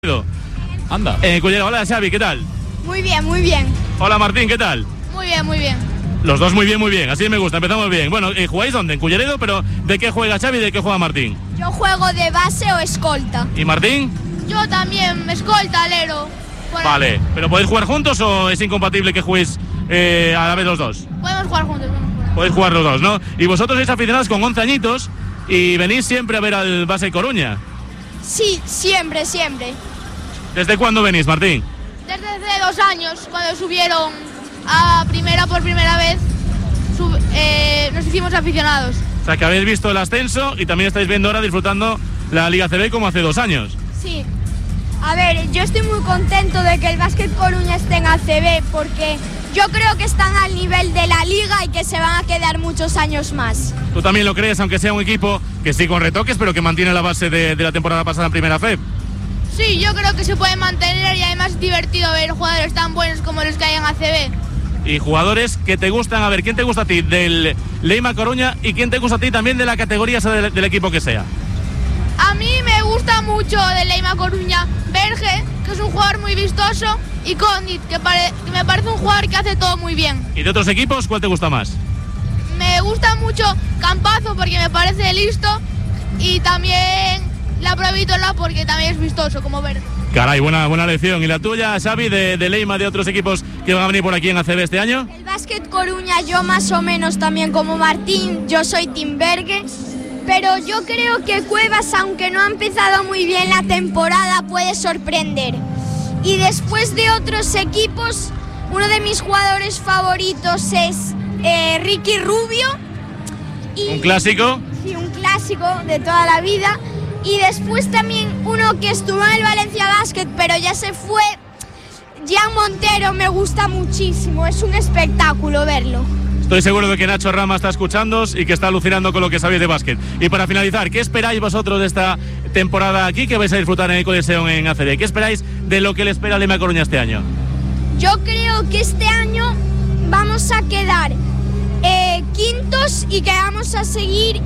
Anda. Cullera, hola Xavi, ¿qué tal? Muy bien, muy bien. Hola Martín, ¿qué tal? Muy bien, muy bien. Los dos muy bien, así me gusta, empezamos bien. Bueno, ¿jugáis dónde? En Culleredo, pero ¿de qué juega Xavi y de qué juega Martín? Yo juego de base o escolta. ¿Y Martín? Yo también, escolta, alero. Vale, ¿pero podéis jugar juntos o es incompatible que juguéis a la vez los dos? Podemos jugar juntos. Podéis jugar los dos, ¿no? Y vosotros sois aficionados con 11 añitos y venís siempre a ver al Base Coruña. Sí, siempre. ¿Desde cuándo venís, Martín? Desde hace 2 años, cuando subieron a primera por primera vez, nos hicimos aficionados. O sea, que habéis visto el ascenso y también estáis viendo ahora disfrutando la Liga CB como hace 2 años. Sí. A ver, yo estoy muy contento de que el Básquet Coruña esté en ACB porque yo creo que están al nivel de la Liga y que se van a quedar muchos años más. ¿Tú también lo crees, aunque sea un equipo que sí con retoques, pero que mantiene la base de la temporada pasada en Primera FEB? Sí, yo creo que se puede mantener y además es divertido ver jugadores tan buenos como los que hay en ACB. Y jugadores que te gustan, a ver, ¿quién te gusta a ti del Leima Coruña y quién te gusta a ti también de la categoría del equipo que sea? A mí me gusta mucho del Leima Coruña Berge, que es un jugador muy vistoso, y Condit, que me parece un jugador que hace todo muy bien. ¿Y de otros equipos cuál te gusta más? Me gusta mucho Campazo porque me parece listo y también la Provítola porque también es vistoso como Berge. Caray, buena lección. ¿Y la tuya, Xavi, de Leima, de otros equipos que van a venir por aquí en ACB este año? El Básquet Coruña, yo más o menos también como Martín, yo soy Team Berge, pero yo creo que Cuevas, aunque no ha empezado muy bien la temporada, puede sorprender. Y después de otros equipos, uno de mis jugadores favoritos es Ricky Rubio. ¿Un clásico? Sí, un clásico de toda la vida. Y después también uno que estuvo en el Valencia Basket, pero ya se fue, Jan Montero, me gusta muchísimo, es un espectáculo verlo. Estoy seguro de que Nacho Rama está escuchándoos y que está alucinando con lo que sabéis de básquet. Y para finalizar, ¿qué esperáis vosotros de esta temporada aquí que vais a disfrutar en el Coliseum en ACB? ¿Qué esperáis de lo que le espera a Leima Coruña este año? Yo creo que este año vamos a quedar quintos y que vamos a seguir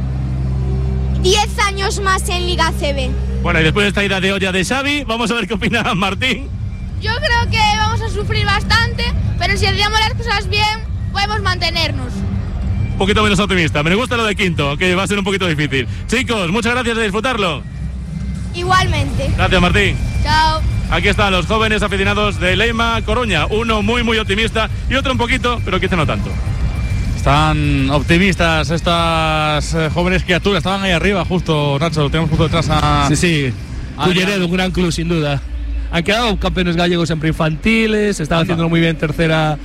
10 años más en Liga CB. Bueno, y después de esta ida de olla de Xavi, vamos a ver qué opina Martín. Yo creo que vamos a sufrir bastante, pero si hacemos las cosas bien, podemos mantenernos. Un poquito menos optimista. Me gusta lo de quinto, que va a ser un poquito difícil. Chicos, muchas gracias de disfrutarlo. Igualmente. Gracias, Martín. Chao. Aquí están los jóvenes aficionados de Leima Coruña. Uno muy optimista y otro un poquito, pero quizá no tanto. Están optimistas estas jóvenes criaturas. Estaban ahí arriba, justo, Nacho. Lo tenemos justo detrás a... Sí. Culleredo, un gran club, sin duda. Han quedado campeones gallegos en preinfantiles. Están haciéndolo muy bien en tercera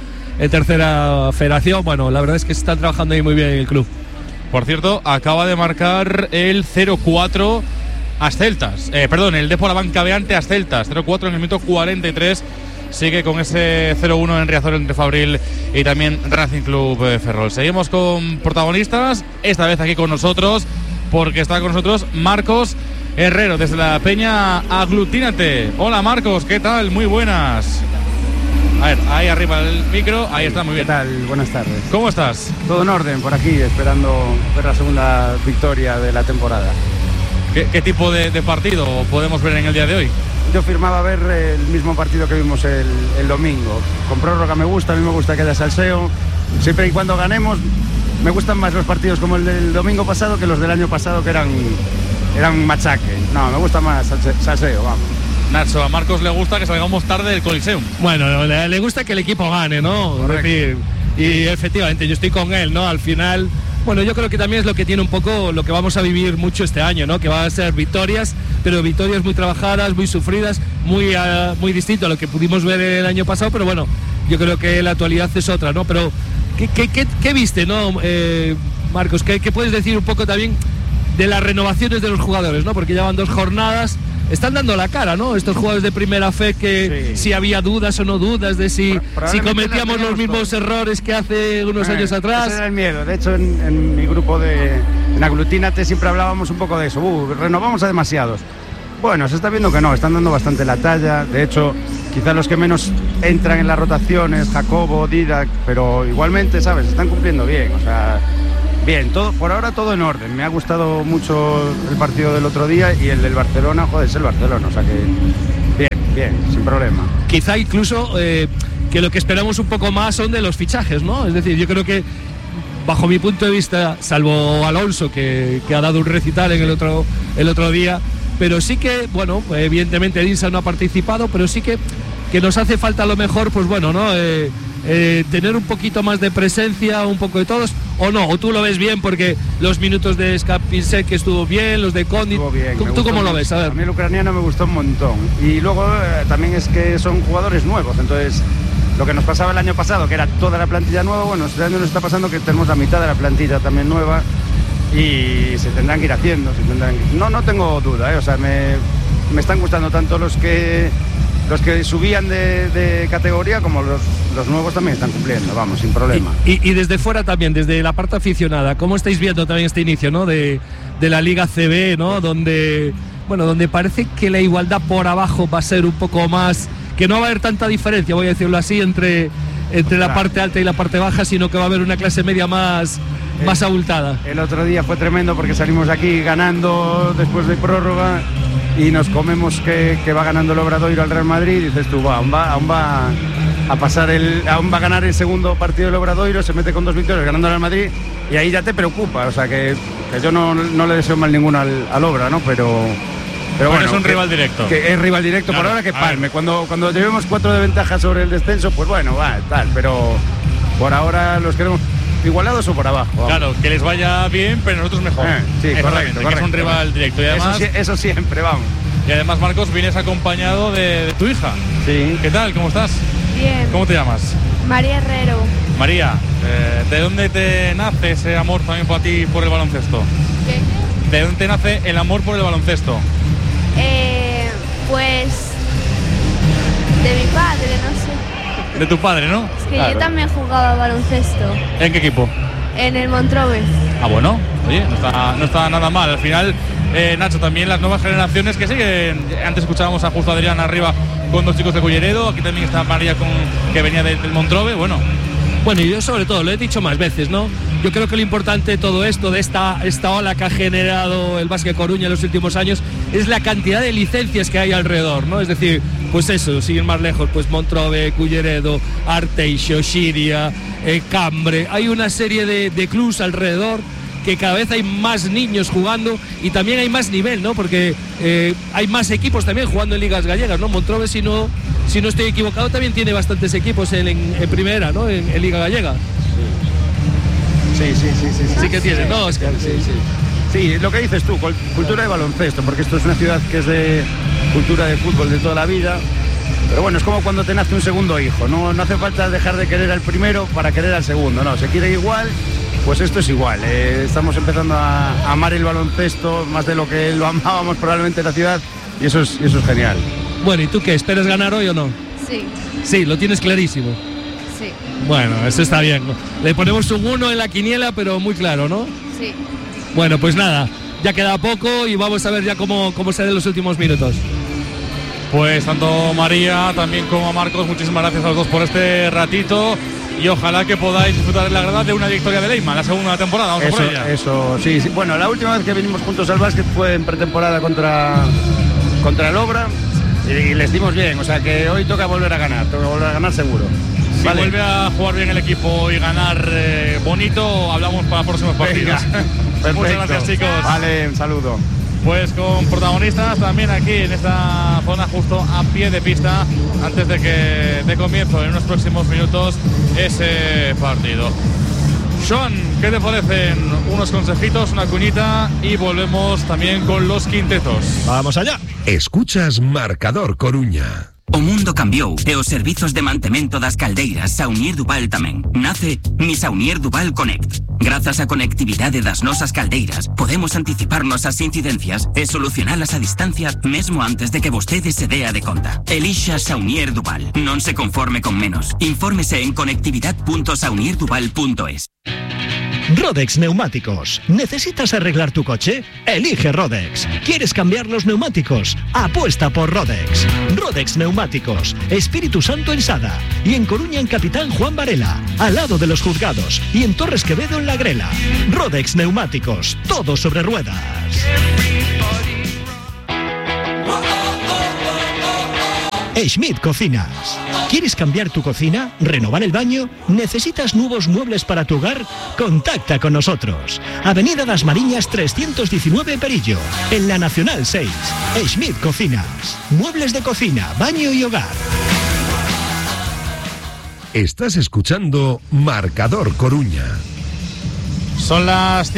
federación. Bueno, la verdad es que se están trabajando ahí muy bien en el club. Por cierto, acaba de marcar el 0-4 Asceltas. El Depor la banca beante Asceltas. 0-4 en el minuto 43. Sigue con ese 0-1 en Riazor entre Fabril y también Racing Club Ferrol. Seguimos con protagonistas, esta vez aquí con nosotros, porque está con nosotros Marcos Herrero desde la Peña Aglutínate. Hola Marcos, ¿qué tal? Muy buenas. A ver, ahí arriba el micro, ahí está, muy bien. ¿Qué tal? Buenas tardes. ¿Cómo estás? Todo en orden por aquí, esperando ver la segunda victoria de la temporada. ¿Qué tipo de partido podemos ver en el día de hoy? Yo firmaba ver el mismo partido que vimos el domingo. Con prórroga me gusta, a mí me gusta que haya salseo. Siempre y cuando ganemos, me gustan más los partidos como el del domingo pasado que los del año pasado, que eran machaque. No, me gusta más salseo, vamos. Nacho, a Marcos le gusta que salgamos tarde del Coliseum. Bueno, le gusta que el equipo gane, ¿no? Correcto. Es decir, y efectivamente, yo estoy con él, ¿no? Al final, bueno, yo creo que también es lo que tiene un poco lo que vamos a vivir mucho este año, ¿no? Que van a ser victorias, pero victorias muy trabajadas, muy sufridas, muy distinto a lo que pudimos ver el año pasado, pero bueno, yo creo que la actualidad es otra, ¿no? Pero, ¿qué viste, no, Marcos? ¿Qué puedes decir un poco también de las renovaciones de los jugadores, ¿no? Porque llevan 2 jornadas, están dando la cara, ¿no? Estos jugadores de primera fe que si había dudas o no dudas de si cometíamos los mismos errores que hace unos años atrás. Ese era el miedo. De hecho, en mi grupo en Aglutínate siempre hablábamos un poco de eso. Renovamos a demasiados. Bueno, se está viendo que no, están dando bastante la talla. De hecho, quizás los que menos entran en las rotaciones, Jacobo, Didac, pero igualmente, ¿sabes? Están cumpliendo bien, o sea... Bien, por ahora todo en orden. Me ha gustado mucho el partido del otro día y el del Barcelona, joder, es el Barcelona, o sea que bien, sin problema. Quizá incluso que lo que esperamos un poco más son de los fichajes, ¿no? Es decir, yo creo que bajo mi punto de vista, salvo Alonso que ha dado un recital en el otro día, pero sí que, bueno, evidentemente Edinson no ha participado, pero sí que nos hace falta a lo mejor, pues bueno, ¿no? Tener un poquito más de presencia, un poco de todos, o no, o tú lo ves bien porque los minutos de Skapinsek que estuvo bien, los de Condit, ¿tú cómo lo ves? A ver. A mí el ucraniano me gustó un montón, y luego también es que son jugadores nuevos, entonces lo que nos pasaba el año pasado, que era toda la plantilla nueva, bueno, este año nos está pasando que tenemos la mitad de la plantilla también nueva y se tendrán que ir haciendo, no tengo duda, o sea, me están gustando tanto los que subían de categoría como los nuevos también están cumpliendo, vamos, sin problema. Y desde fuera también, desde la parte aficionada, ¿cómo estáis viendo también este inicio, ¿no? de la Liga CB, ¿no? Donde parece que la igualdad por abajo va a ser un poco más, que no va a haber tanta diferencia, voy a decirlo así, entre la parte alta y la parte baja, sino que va a haber una clase media más abultada. El otro día fue tremendo porque salimos aquí ganando después de prórroga y nos comemos que va ganando el Obradoiro al Real Madrid, y dices tú, aún va a ganar el segundo partido del Obradoiro, se mete con 2 victorias ganando al Real Madrid, y ahí ya te preocupa, o sea que yo no le deseo mal ninguno al Obra, ¿no? Pero bueno, es un rival directo. Que es rival directo, claro, por ahora que palme. Cuando llevemos 4 de ventaja sobre el descenso, pues bueno, tal, pero por ahora los queremos igualados o por abajo. Vamos. Claro, que les vaya bien, pero nosotros mejor. Sí, correcto, que es un rival directo. Y además, eso siempre, vamos. Y además, Marcos, vienes acompañado de tu hija. Sí. ¿Qué tal? ¿Cómo estás? Bien. ¿Cómo te llamas? María Herrero. María, ¿de dónde te nace ese amor también para ti por el baloncesto? ¿Qué? ¿De dónde te nace el amor por el baloncesto? Pues de mi padre, no sé. De tu padre, ¿no? Es que yo también jugaba baloncesto. ¿En qué equipo? En el Montrobe. Ah, bueno, oye, no está nada mal. Al final, Nacho, también las nuevas generaciones que siguen. Antes escuchábamos a Justo Adrián arriba con 2 chicos de Culleredo. Aquí también está María que venía del Montrobe. Bueno, y yo sobre todo, lo he dicho más veces, ¿no? Yo creo que lo importante de todo esto, de esta ola que ha generado el Básquet Coruña en los últimos años, es la cantidad de licencias que hay alrededor, ¿no? Es decir, pues eso, sin ir más lejos, pues Montrobe, Culleredo, Arteixo, Xiria, Cambre. Hay una serie de clubs alrededor que cada vez hay más niños jugando y también hay más nivel, ¿no? Porque hay más equipos también jugando en ligas gallegas, ¿no? Montrobe, si no estoy equivocado, también tiene bastantes equipos en primera, ¿no? En liga gallega. Sí. Sí que tiene, ¿no, Oscar? Sí, lo que dices tú, cultura de baloncesto, porque esto es una ciudad que es de cultura de fútbol de toda la vida. Pero bueno, es como cuando te nace un segundo hijo, no hace falta dejar de querer al primero para querer al segundo, no, se quiere igual. Pues esto es igual, estamos empezando a amar el baloncesto más de lo que lo amábamos probablemente en la ciudad, y eso es genial. Bueno, ¿y tú qué? ¿Esperas ganar hoy o no? Sí. Sí, lo tienes clarísimo. Sí. Bueno, eso está bien. Le ponemos un 1 en la quiniela, pero muy claro, ¿no? Sí. Bueno, pues nada, ya queda poco y vamos a ver ya cómo se den los últimos minutos. Pues tanto María también como Marcos, muchísimas gracias a los dos por este ratito. Y ojalá que podáis disfrutar en la grada de una victoria de Leyman, la segunda temporada. Vamos a por ella. Eso, sí. Bueno, la última vez que vinimos juntos al básquet fue en pretemporada contra el Obra y les dimos bien. O sea que hoy toca volver a ganar seguro. Si vuelve a jugar bien el equipo y ganar bonito, hablamos para próximos partidos. Muchas gracias, chicos. Vale, un saludo. Pues con protagonistas también aquí en esta zona justo a pie de pista antes de que de comienzo en unos próximos minutos ese partido. Sean, ¿qué te parecen? Unos consejitos, una cuñita y volvemos también con los quintetos. Vamos allá. Escuchas Marcador Coruña. O mundo cambiou e os servizos de mantemento das caldeiras Saunier Duval tamén. Nace Mi Saunier Duval Connect. Grazas á conectividade das nosas caldeiras, podemos anticiparnos ás incidencias e solucionalas a distancia mesmo antes de que vostede se dea de conta. Elixa Saunier Duval. Non se conforme con menos. Infórmese en conectividad.saunierduval.es. Rodex Neumáticos. ¿Necesitas arreglar tu coche? Elige Rodex. ¿Quieres cambiar los neumáticos? Apuesta por Rodex. Rodex Neumáticos. Espíritu Santo en Sada. Y en Coruña en Capitán Juan Varela. Al lado de los juzgados. Y en Torres Quevedo en La Grela. Rodex Neumáticos. Todo sobre ruedas. Schmidt Cocinas. ¿Quieres cambiar tu cocina? ¿Renovar el baño? ¿Necesitas nuevos muebles para tu hogar? Contacta con nosotros. Avenida Das Mariñas 319 Perillo, en la Nacional 6. Schmidt Cocinas. Muebles de cocina, baño y hogar. Estás escuchando Marcador Coruña. Son las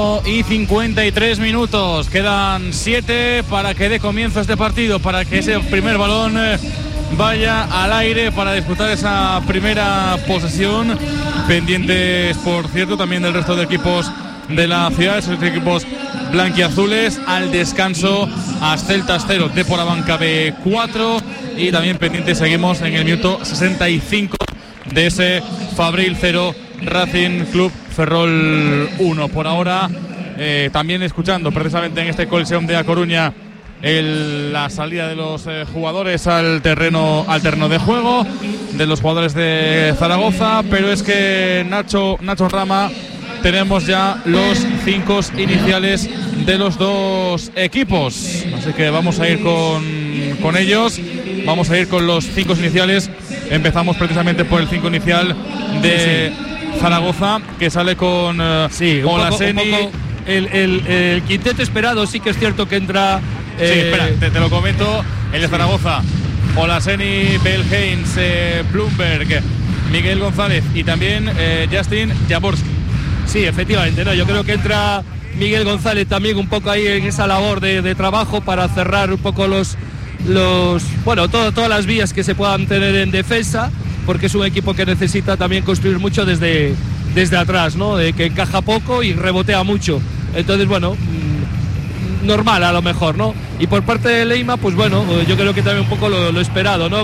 5:53. Quedan 7 para que dé comienzo este partido, para que ese primer balón vaya al aire, para disputar esa primera posesión. Pendientes, por cierto, también del resto de equipos de la ciudad, esos equipos blanquiazules. Al descanso, Asceltas 0, Depor Abanca B 4. Y también pendientes seguimos en el minuto 65 de ese Fabril 0, Racing Club Ferrol 1. Por ahora, también escuchando precisamente en este Coliseum de A Coruña la salida de los jugadores al terreno de juego, de los jugadores de Zaragoza. Pero es que Nacho Rama, tenemos ya los 5 iniciales de los dos equipos, así que vamos a ir con ellos. Vamos a ir con los 5 iniciales. Empezamos precisamente por el 5 inicial de Zaragoza, que sale con Olaseni. El quinteto esperado. Sí que es cierto que entra. Sí, espera, te lo comento. El de Zaragoza: Olaseni, Belheinz, Blumberg, Miguel González y también Justin Jaworski. Sí, efectivamente, ¿no? Yo creo que entra Miguel González también un poco ahí en esa labor de trabajo para cerrar un poco todas las vías que se puedan tener en defensa, porque es un equipo que necesita también construir mucho desde atrás, ¿no? Que encaja poco y rebotea mucho. Entonces, normal a lo mejor, ¿no? Y por parte de Leima, pues yo creo que también un poco lo esperado, ¿no?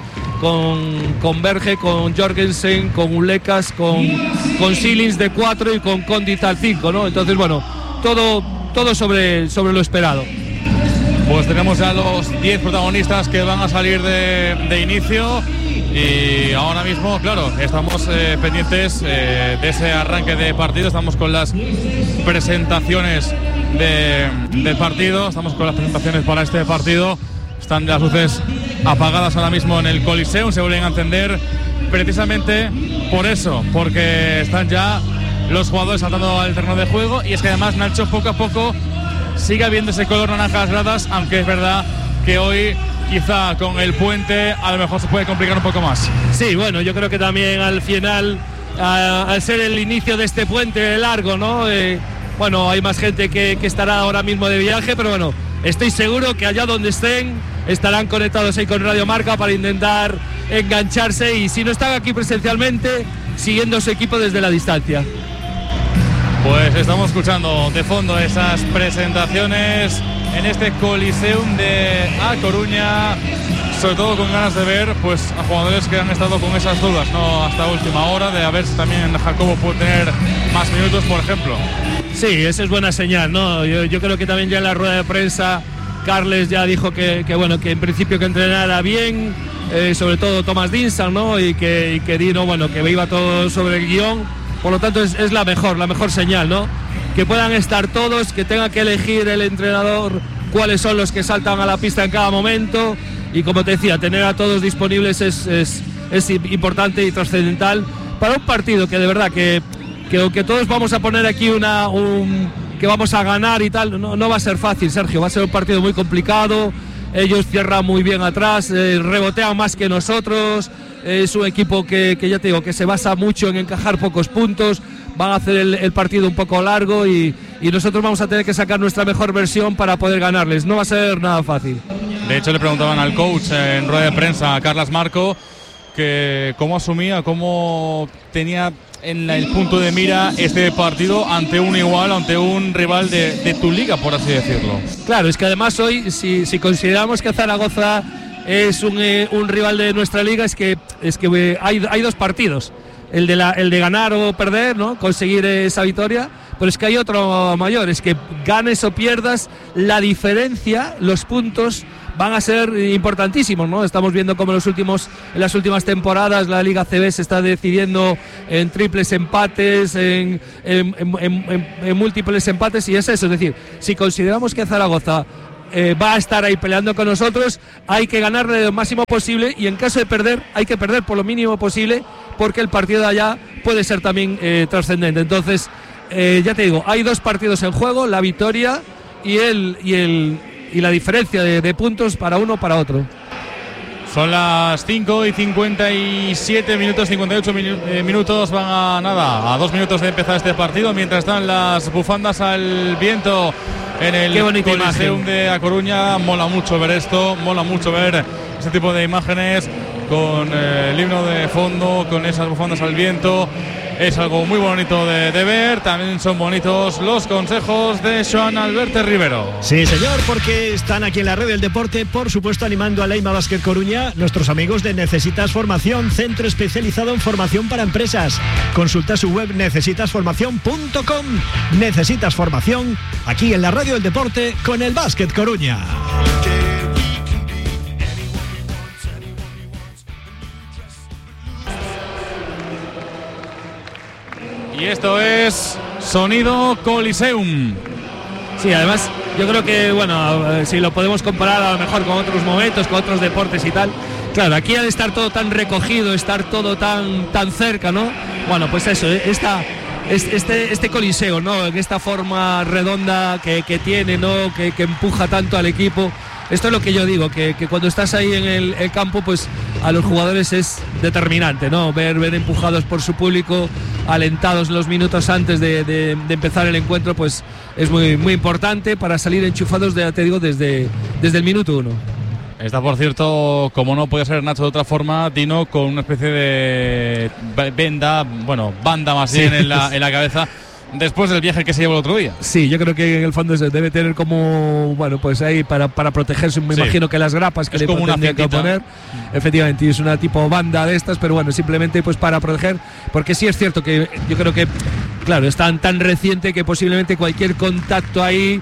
Con Berge, con Jorgensen, con Ulecas, con Silins de 4 y con Condit al 5, ¿no? Entonces, todo sobre lo esperado. Pues tenemos ya los 10 protagonistas que van a salir de inicio. Y ahora mismo, claro, estamos pendientes de ese arranque de partido. Estamos con las presentaciones del partido. Estamos con las presentaciones para este partido. Están las luces apagadas ahora mismo en el Coliseum. Se vuelven a encender precisamente por eso, porque están ya los jugadores saltando al terreno de juego. Y es que además, Nacho, poco a poco sigue habiendo ese color naranja a las gradas, aunque es verdad que hoy, quizá con el puente, a lo mejor se puede complicar un poco más. Sí, yo creo que también al final, al ser el inicio de este puente largo, ¿no? Hay más gente que estará ahora mismo de viaje, pero estoy seguro que allá donde estén estarán conectados ahí con Radio Marca para intentar engancharse, y si no están aquí presencialmente, siguiendo su equipo desde la distancia. Pues estamos escuchando de fondo esas presentaciones en este Coliseum de A Coruña, sobre todo con ganas de ver a jugadores que han estado con esas dudas, ¿no? Hasta última hora, de a ver si también Jacobo puede tener más minutos, por ejemplo. Sí, esa es buena señal, ¿no? Yo creo que también ya en la rueda de prensa Carles ya dijo que en principio que entrenara bien, sobre todo Thomas Dinsan, ¿no? Y que Dino, que iba todo sobre el guión. Por lo tanto, es la mejor señal, ¿no? Que puedan estar todos, que tenga que elegir el entrenador cuáles son los que saltan a la pista en cada momento. Y como te decía, tener a todos disponibles es importante y trascendental para un partido que de verdad que aunque todos vamos a poner aquí que vamos a ganar y tal, no va a ser fácil, Sergio. Va a ser un partido muy complicado. Ellos cierran muy bien atrás, rebotean más que nosotros. Es un equipo que ya te digo, que se basa mucho en encajar pocos puntos. Van a hacer el partido un poco largo y nosotros vamos a tener que sacar nuestra mejor versión para poder ganarles. No va a ser nada fácil. De hecho, le preguntaban al coach en rueda de prensa, a Carlas Marco, que cómo asumía, cómo tenía en el punto de mira este partido ante un rival de tu liga, por así decirlo. Claro, es que además hoy, si consideramos que Zaragoza es un rival de nuestra liga, es que hay dos partidos, el de ganar o perder, ¿no? Conseguir esa victoria, pero es que hay otro mayor, es que ganes o pierdas, la diferencia, los puntos van a ser importantísimos, ¿no? Estamos viendo cómo en las últimas temporadas la Liga CB se está decidiendo en triples empates, en múltiples empates, y es eso, es decir, si consideramos que Zaragoza va a estar ahí peleando con nosotros. Hay que ganarle lo máximo posible y en caso de perder, hay que perder por lo mínimo posible, porque el partido de allá puede ser también trascendente. Entonces, ya te digo, hay 2 partidos en juego, la victoria y la diferencia de puntos para uno para otro. Son las 5 y 57 minutos, 58 minutos, van a 2 minutos de empezar este partido, mientras están las bufandas al viento en el Coliseum de A Coruña. Mola mucho ver esto, mola mucho ver ese tipo de imágenes con el himno de fondo, con esas bufandas al viento. Es algo muy bonito de ver. También son bonitos los consejos de Joan Alberto Rivero. Sí, señor, porque están aquí en la red del deporte, por supuesto, animando a Leima Basket Coruña, nuestros amigos de Necesitas Formación, centro especializado en formación para empresas. Consulta su web necesitasformación.com. Necesitas Formación, aquí en la radio del deporte con el Basket Coruña. Y esto es Sonido Coliseum. Sí, además yo creo que, bueno, si lo podemos comparar a lo mejor con otros momentos, con otros deportes y tal, claro, aquí al estar todo tan recogido, estar todo tan cerca, ¿no? Bueno, pues eso, este coliseo, ¿no? En esta forma redonda que tiene, ¿no? Que empuja tanto al equipo. Esto es lo que yo digo, que cuando estás ahí en el campo, pues a los jugadores es determinante, ¿no? Ver empujados por su público, alentados los minutos antes de empezar el encuentro, pues es muy, muy importante para salir enchufados, te digo, desde el minuto 1. Está, por cierto, como no puede ser, Nacho, de otra forma, Dino, con una especie de banda más bien en la cabeza, después del viaje que se llevó el otro día. Sí, yo creo que en el fondo se debe tener como, bueno, pues ahí para protegerse, me imagino que las grapas que le tendrían que poner, efectivamente, y es una tipo banda de estas, pero bueno, simplemente pues para proteger, porque sí es cierto que yo creo que, claro, es tan reciente que posiblemente cualquier contacto ahí,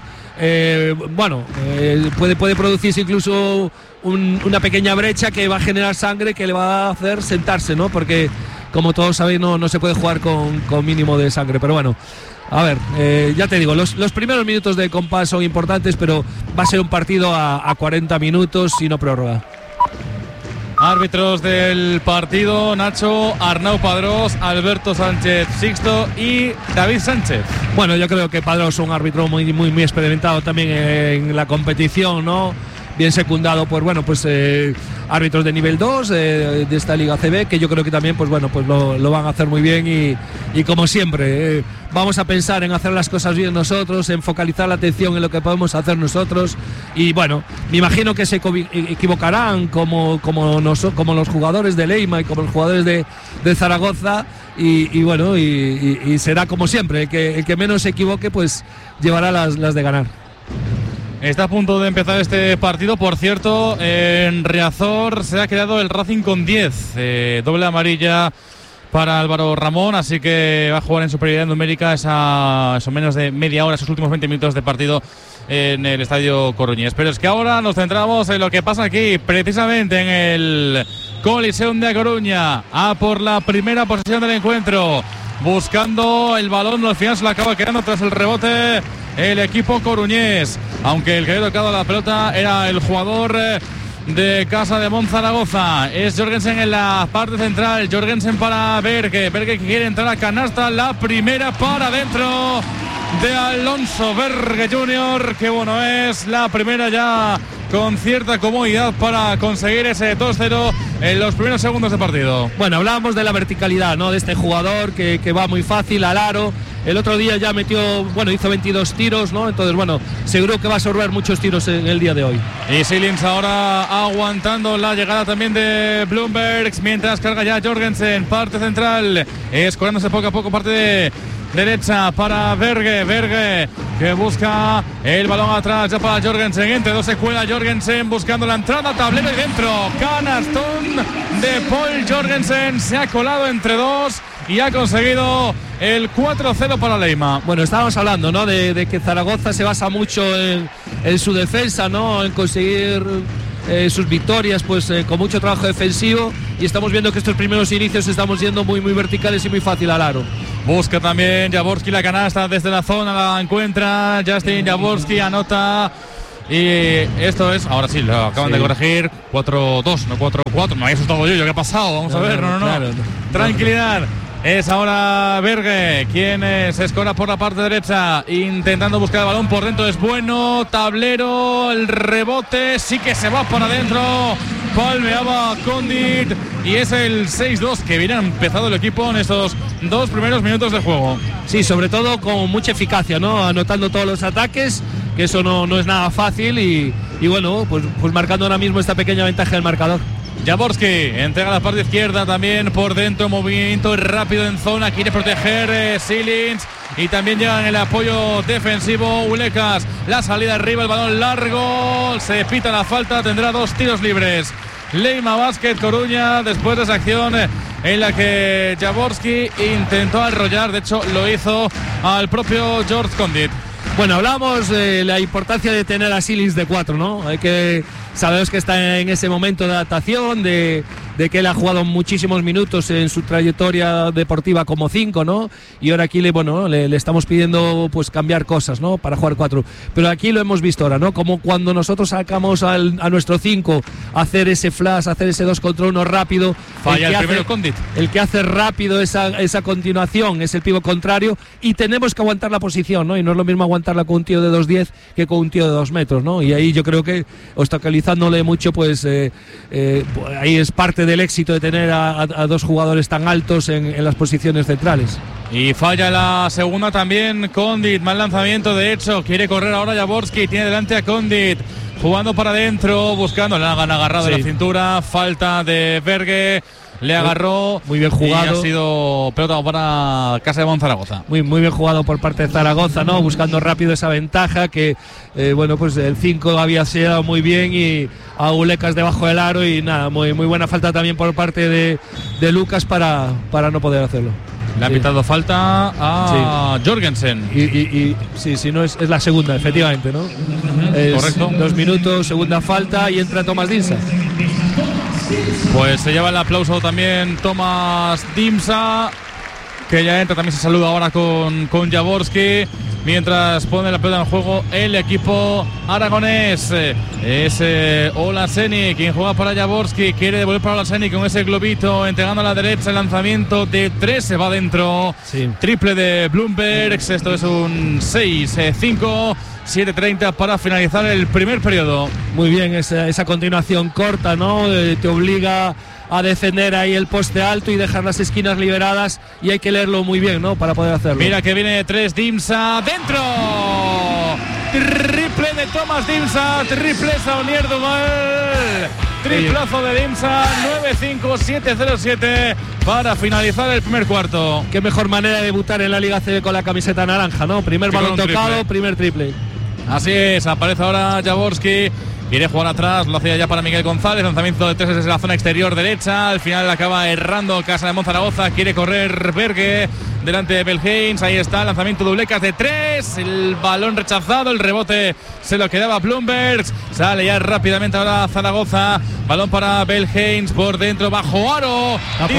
puede producirse incluso una pequeña brecha que va a generar sangre, que le va a hacer sentarse, ¿no? Porque como todos sabéis, no se puede jugar con mínimo de sangre. Pero bueno, a ver, ya te digo, los primeros minutos de compás son importantes, pero va a ser un partido a 40 minutos y no prórroga. Árbitros del partido, Nacho: Arnau Padrós, Alberto Sánchez Sixto y David Sánchez. Bueno, yo creo que Padrós es un árbitro muy, muy, muy experimentado también en la competición, ¿no? Bien secundado por, bueno, pues árbitros de nivel 2 de esta Liga CB, que yo creo que también, pues bueno, pues lo van a hacer muy bien y como siempre, vamos a pensar en hacer las cosas bien nosotros, en focalizar la atención en lo que podemos hacer nosotros y bueno, me imagino que se equivocarán como los jugadores de Leima y como los jugadores de Zaragoza y bueno, y será como siempre, el que menos se equivoque pues llevará las de ganar. Está a punto de empezar este partido. Por cierto, en Riazor se ha quedado el Racing con 10. Doble amarilla para Álvaro Ramón, así que va a jugar en superioridad numérica eso menos de media hora, esos últimos 20 minutos de partido en el Estadio Coruñés. Pero es que ahora nos centramos en lo que pasa aquí, precisamente en el Coliseum de A Coruña, por la primera posesión del encuentro, buscando el balón. Al final se lo acaba quedando tras el rebote el equipo coruñés, aunque el que había tocado la pelota era el jugador de Casa de Monzaragoza. Es Jorgensen en la parte central, Jorgensen para Berge que quiere entrar a canasta, la primera para dentro de Alonso Berge Jr. que bueno, es la primera ya con cierta comodidad para conseguir ese 2-0 en los primeros segundos de partido. Bueno, hablábamos de la verticalidad, ¿no? De este jugador que va muy fácil al aro. El otro día ya hizo 22 tiros, ¿no? Entonces, bueno, seguro que va a absorber muchos tiros en el día de hoy. Y Silins ahora aguantando la llegada también de Bloomberg, mientras carga ya Jorgensen, parte central, escorándose poco a poco, parte de derecha para Berge que busca el balón atrás ya para Jorgensen, entre dos se cuela Jorgensen buscando la entrada, tablero y dentro, canastón de Paul Jorgensen, se ha colado entre dos y ha conseguido el 4-0 para Leima. Bueno, estábamos hablando, ¿no? De que Zaragoza se basa mucho en su defensa, ¿no? En conseguir sus victorias, pues con mucho trabajo defensivo, y estamos viendo que estos primeros inicios estamos yendo muy, muy verticales y muy fácil al aro. Busca también Jaworski la canasta desde la zona, la encuentra Justin Jaworski, anota Y esto es, ahora sí, lo acaban de corregir, 4-2, no 4-4. Me había asustado yo, ¿qué ha pasado? Vamos a ver, no. Claro, Tranquilidad. Es ahora Berge quien se escora por la parte derecha, intentando buscar el balón por dentro. Es bueno, tablero, el rebote, sí que se va para adentro. Palmeaba Condit y es el 6-2 que viene empezado el equipo en estos 2 primeros minutos de juego. Sí, sobre todo con mucha eficacia, ¿no? Anotando todos los ataques, que eso no es nada fácil y bueno, pues marcando ahora mismo esta pequeña ventaja del marcador. Jaworski entrega la parte izquierda también por dentro, movimiento rápido en zona, quiere proteger Silins y también llega en el apoyo defensivo Ulecas. La salida arriba, el balón largo, se pita la falta, tendrá 2 tiros libres. Leima Basket Coruña después de esa acción en la que Jaworski intentó arrollar, de hecho lo hizo al propio George Condit. Bueno, hablamos de la importancia de tener a Silins de 4, ¿no? Sabemos que está en ese momento de adaptación, de que él ha jugado muchísimos minutos en su trayectoria deportiva como 5, ¿no? Y ahora aquí le estamos pidiendo pues cambiar cosas, ¿no? Para jugar 4. Pero aquí lo hemos visto ahora, ¿no? Como cuando nosotros sacamos a nuestro 5 hacer ese flash, hacer ese 2 contra 1 rápido. Falla el primero Condit. El que hace rápido esa continuación es el pívot contrario y tenemos que aguantar la posición, ¿no? Y no es lo mismo aguantarla con un tío de 2'10 que con un tío de 2 metros, ¿no? Y ahí yo creo que obstaculizándole mucho, pues ahí es parte del éxito de tener a 2 jugadores tan altos en las posiciones centrales. Y falla la segunda también Condit, mal lanzamiento de hecho, quiere correr ahora Jaworski, tiene delante a Condit, jugando para adentro, buscando, le han agarrado la cintura, falta de Berge, le agarró, muy bien jugado, y ha sido pelota para Casa de Zaragoza. Muy bien jugado por parte de Zaragoza, ¿no? Buscando rápido esa ventaja que pues el 5 había sellado muy bien y a Ulecas debajo del aro y nada, muy buena falta también por parte de Lucas para no poder hacerlo. Le ha pitado falta a Jorgensen. Y sí, no es la segunda, efectivamente, ¿no? Correcto. 2 minutos, segunda falta y entra Tomás Dimsa. Pues se lleva el aplauso también Tomás Dimsa, que ya entra, también se saluda ahora con Jaworski, mientras pone la pelota en juego el equipo aragonés. Es Olaseni quien juega para Jaworski, quiere devolver para Olaseni con ese globito, entregando a la derecha, el lanzamiento de 3, se va dentro. Sí. Triple de Bloomberg, esto es un 6-5. 7:30 para finalizar el primer periodo. Muy bien, esa continuación corta, ¿no? Te obliga a defender ahí el poste alto y dejar las esquinas liberadas y hay que leerlo muy bien, ¿no? Para poder hacerlo. Mira que viene de 3 Dimsa, ¡dentro! Triple de Tomás Dimsa, triple Saunier Duval. Triplazo de Dimsa, 9-5, 7-0-7 para finalizar el primer cuarto. Qué mejor manera de debutar en la Liga CB con la camiseta naranja, ¿no? Primer balón tocado, primer triple. Así es, aparece ahora Jaworski, quiere jugar atrás, lo hacía ya para Miguel González, lanzamiento de 3 desde la zona exterior derecha, al final acaba errando Casa de Monzaragoza, quiere correr Berge, delante de Belheims, ahí está, lanzamiento de Ulecas de 3, el balón rechazado, el rebote se lo quedaba Bloomberg, sale ya rápidamente ahora Zaragoza, balón para Belheims por dentro, bajo aro,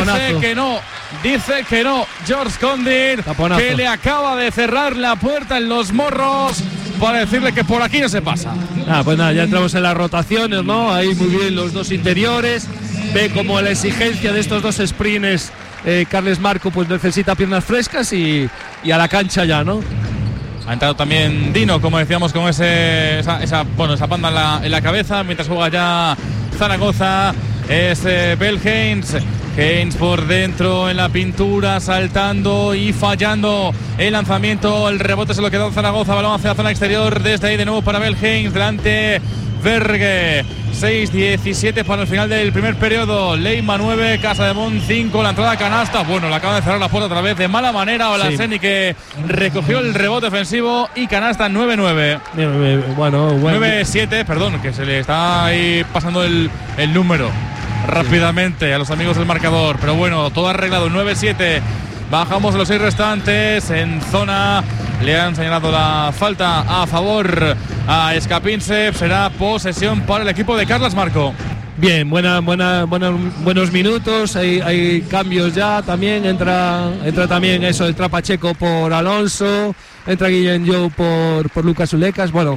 dice que no, George Condit, que le acaba de cerrar la puerta en los morros para decirle que por aquí no se pasa. Pues nada, ya entramos en las rotaciones, ¿no? Ahí muy bien los 2 interiores, ve como la exigencia de estos 2 sprints, Carles Marco pues necesita piernas frescas y a la cancha ya, ¿no? Ha entrado también Dino, como decíamos, con esa banda en la cabeza, mientras juega ya Zaragoza. Es Belheims. Haynes por dentro en la pintura, saltando y fallando el lanzamiento. El rebote se lo quedó Zaragoza. Balón hacia la zona exterior. Desde ahí de nuevo para Belheims. Delante Berge. 6-17 para el final del primer periodo. Leima 9, Casa de Mon 5. La entrada a canasta. Bueno, le acaba de cerrar la puerta otra vez de mala manera. Olaseni que recogió el rebote ofensivo. Y canasta 9-9. Bueno. 9-7, perdón, que se le está ahí pasando el número rápidamente a los amigos del marcador, pero bueno, todo arreglado. 9-7, bajamos los 6 restantes en zona. Le han señalado la falta a favor a Escapinse. Será posesión para el equipo de Carles Marco. Bien, buenos minutos. Hay cambios ya también. Entra también entra Pacheco por Alonso. Entra Guillén Jou por Lucas Ulecas. Bueno,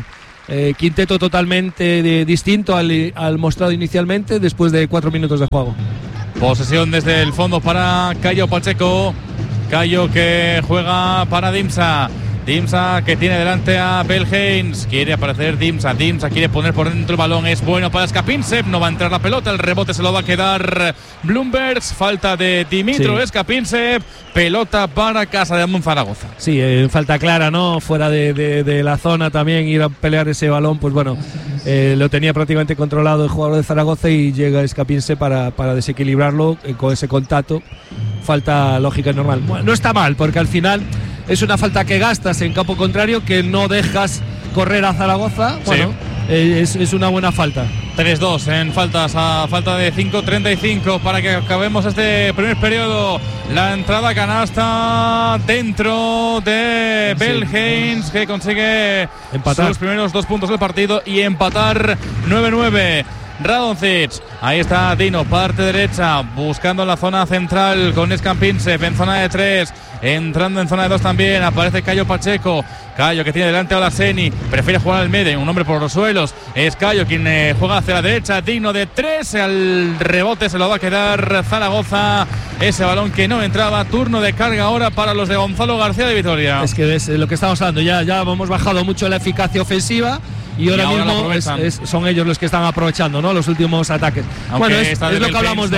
quinteto totalmente distinto al mostrado inicialmente después de 4 minutos de juego. Posesión desde el fondo para Cayo Pacheco. Cayo que juega para Dimsa. Dimsa que tiene delante a Belhens. Quiere aparecer Dimsa. Dimsa quiere poner por dentro el balón. Es bueno para Skapinsev. No va a entrar la pelota. El rebote se lo va a quedar Blumbergs. Falta de Dimitro Skapinsev. Pelota para Casa de Zaragoza. Sí, falta clara, ¿no? Fuera de la zona también. Ir a pelear ese balón, pues bueno, lo tenía prácticamente controlado el jugador de Zaragoza y llega Skapinsev para desequilibrarlo con ese contacto. Falta lógica y normal. Bueno, no está mal, porque al final es una falta que gastas en campo contrario, que no dejas correr a Zaragoza. Bueno, es una buena falta. 3-2 en faltas, a falta de 5:35 para que acabemos este primer periodo. La entrada canasta dentro de Belhens, que consigue empatar sus primeros 2 puntos del partido y empatar 9-9. Radoncic, ahí está Dino, parte derecha, buscando la zona central con Skapinsev en zona de 3, entrando en zona de 2 también, aparece Cayo Pacheco. Cayo que tiene delante a Olaseni, prefiere jugar al medio, un hombre por los suelos, es Cayo quien juega hacia la derecha, Dino de 3, al rebote se lo va a quedar Zaragoza, ese balón que no entraba. Turno de carga ahora para los de Gonzalo García de Vitoria. Es que es lo que estamos hablando, ya hemos bajado mucho la eficacia ofensiva y ahora mismo son ellos los que están aprovechando, ¿no?, los últimos ataques. Aunque bueno, es lo que hablamos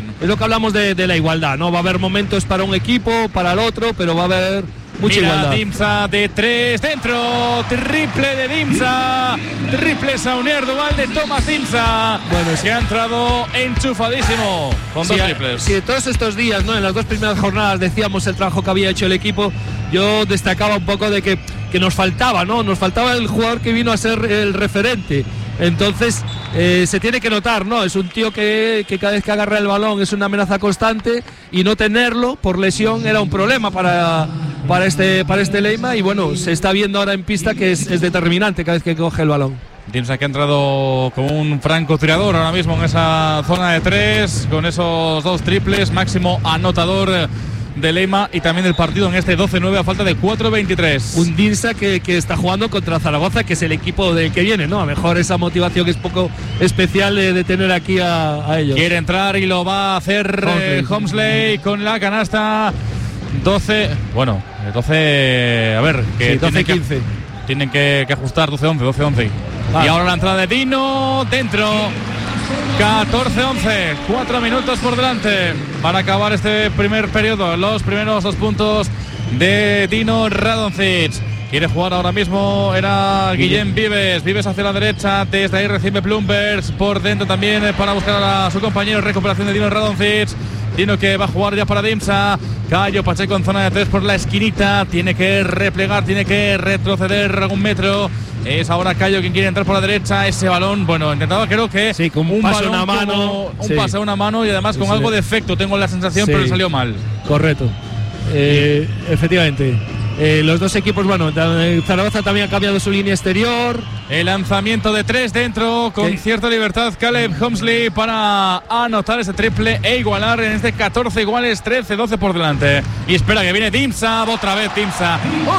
de la igualdad, ¿no? Va a haber momentos para un equipo, para el otro, pero va a haber mucha igualdad. Dimsa de 3 dentro, triple de Dimsa, triple Saunier Duval de Tomás Dimsa. Bueno, se ha entrado enchufadísimo con 2 triples. Sí, todos estos días, ¿no?, en las 2 primeras jornadas decíamos el trabajo que había hecho el equipo. Yo destacaba un poco de que nos faltaba, ¿no? Nos faltaba el jugador que vino a ser el referente. Entonces se tiene que notar, ¿no? Es un tío que cada vez que agarra el balón es una amenaza constante, y no tenerlo por lesión era un problema para este Leima, y bueno, se está viendo ahora en pista que es determinante cada vez que coge el balón. Dimsa que ha entrado como un francotirador ahora mismo en esa zona de 3, con esos 2 triples, máximo anotador de Leima y también del partido en este 12-9 a falta de 4:23. Un Dimsa que está jugando contra Zaragoza, que es el equipo del que viene, ¿no? A lo mejor esa motivación es poco especial de tener aquí a ellos. Quiere entrar y lo va a hacer Homsley con la canasta. 12, a ver, que 12-15. Tienen que ajustar 12-11. Y ahora la entrada de Dino dentro. 14-11, 4 minutos por delante para acabar este primer periodo. Los primeros 2 puntos de Dino Radoncic. Quiere jugar ahora mismo, era Guillem Vives. Vives hacia la derecha, desde ahí recibe Blumbergs. Por dentro también para buscar a su compañero. Recuperación de Dino Radoncic. Dino que va a jugar ya para Dimsa. Cayo Pacheco en zona de 3 por la esquinita. Tiene que replegar, tiene que retroceder algún metro. Es ahora Cayo quien quiere entrar por la derecha. Ese balón, bueno, intentaba creo que sí, con un pase a una mano. Un pase a una mano y además con algo de efecto, tengo la sensación, pero salió mal. Correcto. Efectivamente. Los dos equipos, bueno, Zaragoza también ha cambiado su línea exterior. El lanzamiento de 3 dentro con cierta libertad Caleb Homsley para anotar ese triple e igualar en este 14 iguales, 13-12 por delante. Y espera que viene Dimsa, otra vez Dimsa.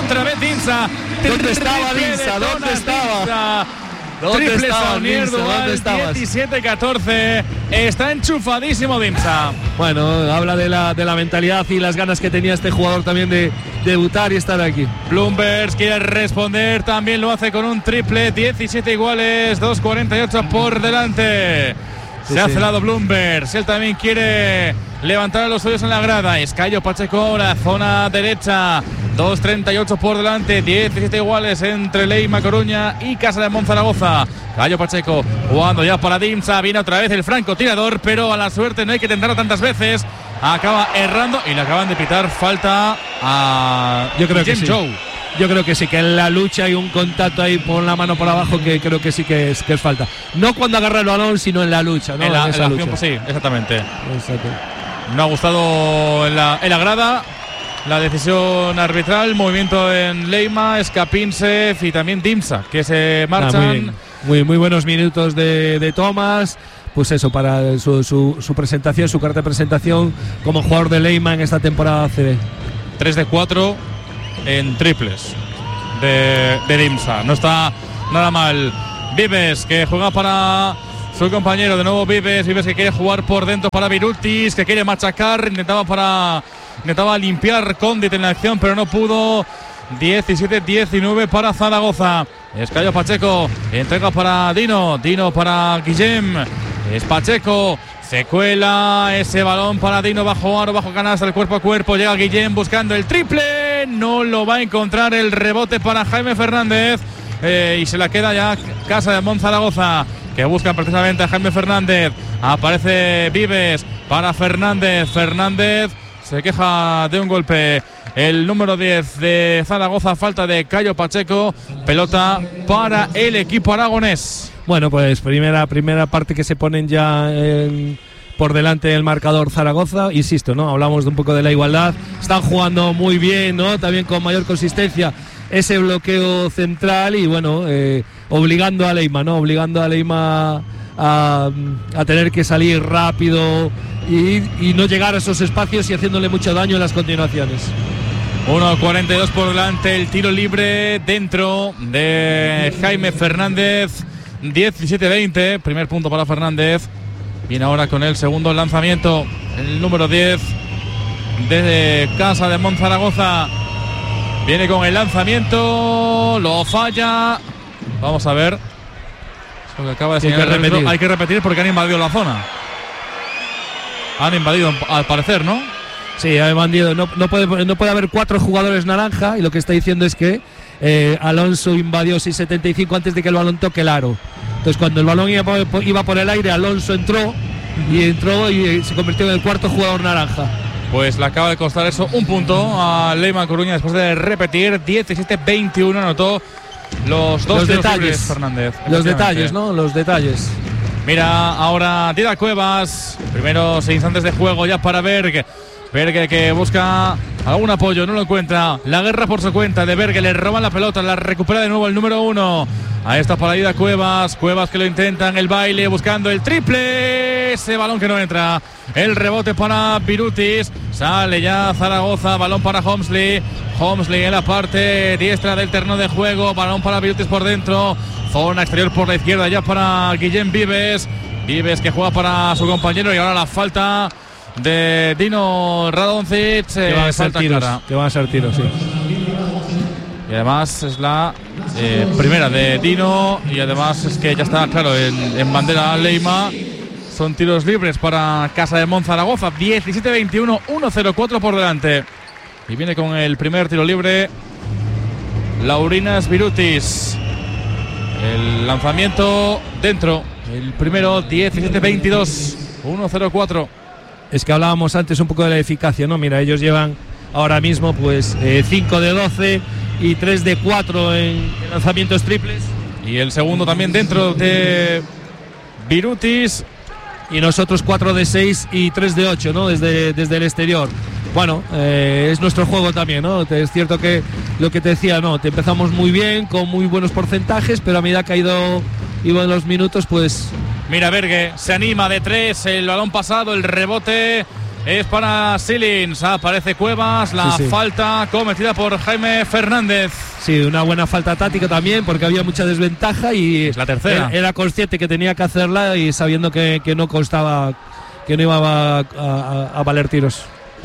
¿Dónde estaba Dimsa? ¿Dónde estaba? Triple Saunier Duval, 17-14. Está enchufadísimo Dimsa. Bueno, habla de la mentalidad y las ganas que tenía este jugador también de debutar y estar aquí. Blumbergs quiere responder, también lo hace con un triple, 17 iguales, 2:48 por delante. Se ha celado Blumbergs, él también quiere levantar a los suyos en la grada. Es Cayo Pacheco, la zona derecha, 2:38 por delante, 17 iguales entre Leima Coruña y Casa de Monzaragoza. Cayo Pacheco jugando ya para Dimsa, viene otra vez el francotirador, pero a la suerte no hay que tentarlo tantas veces. Acaba errando y le acaban de pitar falta a Yo creo que sí, que en la lucha hay un contacto ahí por la mano por abajo que creo que sí que es falta. No cuando agarra el balón, sino en la lucha, ¿no? En la acción, pues sí, exactamente. Exacto. No ha gustado en la grada la decisión arbitral, movimiento en Leima, Skapinsev y también Dimsa, que se marchan. Muy buenos minutos de Tomás. Pues eso, para su presentación, su carta de presentación como jugador de Leima en esta temporada ACB. 3 de 4 en triples de Dimsa. No está nada mal. Vives, que juega para su compañero, de nuevo Vives que quiere jugar por dentro para Birutis, que quiere machacar, intentaba limpiar Condit en la acción, pero no pudo. 17-19 para Zaragoza. Es Cayo Pacheco, entrega para Dino para Guillem, es Pacheco, se cuela ese balón para Dino, bajo aro, bajo canasta, el cuerpo a cuerpo, llega Guillem buscando el triple, no lo va a encontrar, el rebote para Jaime Fernández, y se la queda ya Casa de Monzaragoza, que buscan precisamente a Jaime Fernández. Aparece Vives para Fernández se queja de un golpe el número 10 de Zaragoza, falta de Cayo Pacheco, pelota para el equipo aragonés. Bueno, pues primera parte que se ponen ya por delante del marcador Zaragoza, insisto, ¿no? Hablamos de un poco de la igualdad, están jugando muy bien, ¿no? También con mayor consistencia ese bloqueo central y bueno, obligando a Leima a tener que salir rápido y no llegar a esos espacios y haciéndole mucho daño en las continuaciones. 1:42 por delante, el tiro libre dentro de Jaime Fernández. 17-20, primer punto para Fernández. Viene ahora con el segundo lanzamiento, el número 10 de Casa de Monzaragoza. Viene con el lanzamiento, lo falla. Vamos a ver. Es lo que acaba de señalar. Hay que repetir porque han invadido la zona. Han invadido, al parecer, ¿no? Sí, han invadido. No puede haber 4 jugadores naranja y lo que está diciendo es que Alonso invadió 6.75 antes de que el balón toque el aro. Entonces cuando el balón iba por el aire, Alonso entró y se convirtió en el 4º jugador naranja. Pues le acaba de costar eso un punto a Leima Coruña después de repetir. 17-21 anotó los detalles Fernández. Los detalles, ¿no? Los detalles. Mira ahora Dida Cuevas. Primeros instantes de juego ya para Berg. Berg que busca algún apoyo, no lo encuentra. La guerra por su cuenta de Berg, le roban la pelota, la recupera de nuevo el número 1. Ahí está para Dida Cuevas. Cuevas que lo intenta en el baile, buscando el triple. Ese balón que no entra. El rebote para Birutis. Sale ya Zaragoza, balón para Homsley. Homsley en la parte diestra del terreno de juego. Balón para Birutis por dentro. Zona exterior por la izquierda ya para Guillem Vives. Vives que juega para su compañero y ahora la falta de Dino Radoncic. Que van a ser tiros, sí. Y además es la primera de Dino. Y además es que ya está claro en bandera Leima. Son tiros libres para Casa de Monzaragoza. 17-21, 1-0-4 por delante. Y viene con el primer tiro libre Laurinas Birutis. El lanzamiento dentro. El primero, 17-22, 1-0-4. Es que hablábamos antes un poco de la eficacia, ¿no? Mira, ellos llevan ahora mismo pues 5 de 12 y 3 de 4 en lanzamientos triples. Y el segundo también dentro de Birutis. Y nosotros 4 de 6 y 3 de 8, ¿no? Desde el exterior. Bueno, es nuestro juego también, ¿no? Es cierto que lo que te decía, ¿no? Te empezamos muy bien, con muy buenos porcentajes, pero a medida que iban los minutos, pues... Mira, Berge se anima de 3, el balón pasado, el rebote es para Silins. Aparece Cuevas, la falta cometida por Jaime Fernández. Sí, una buena falta táctica también, porque había mucha desventaja y es la tercera. Era consciente que tenía que hacerla y sabiendo que no constaba, que no iba a valer tiros.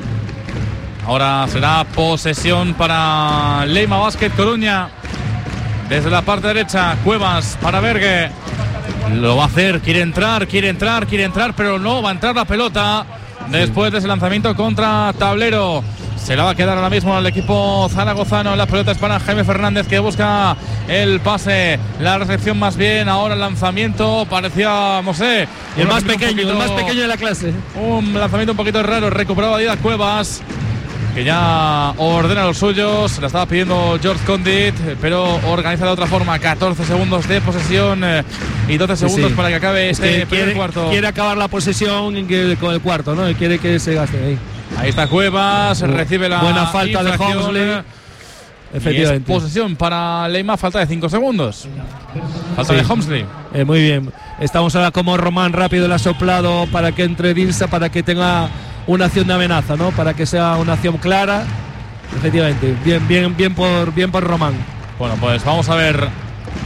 Ahora será posesión para Leima Basket Coruña. Desde la parte derecha, Cuevas para Berge. Lo va a hacer, quiere entrar, pero no va a entrar la pelota. Después de ese lanzamiento contra tablero. Se la va a quedar ahora mismo al equipo zaragozano. La pelota es para Jaime Fernández, que busca el pase. La recepción más bien. Ahora el lanzamiento parecía, no sé, el más pequeño de la clase. Un lanzamiento un poquito raro. Recuperaba Dida Cuevas, que ya ordena los suyos. La estaba pidiendo George Condit, pero organiza de otra forma. 14 segundos de posesión y 12 segundos para que acabe este primer cuarto. Quiere acabar la posesión con el cuarto, ¿no? Y quiere que se gaste ahí. Ahí está Cuevas, recibe la buena falta de Homsley. Efectivamente. Y es posesión para Leima, falta de 5 segundos. Falta de Homsley. Muy bien. Estamos ahora como Román rápido, el asoplado para que entre Dinsa, para que tenga una acción de amenaza, ¿no? Para que sea una acción clara. Efectivamente, bien por Román. Bueno, pues vamos a ver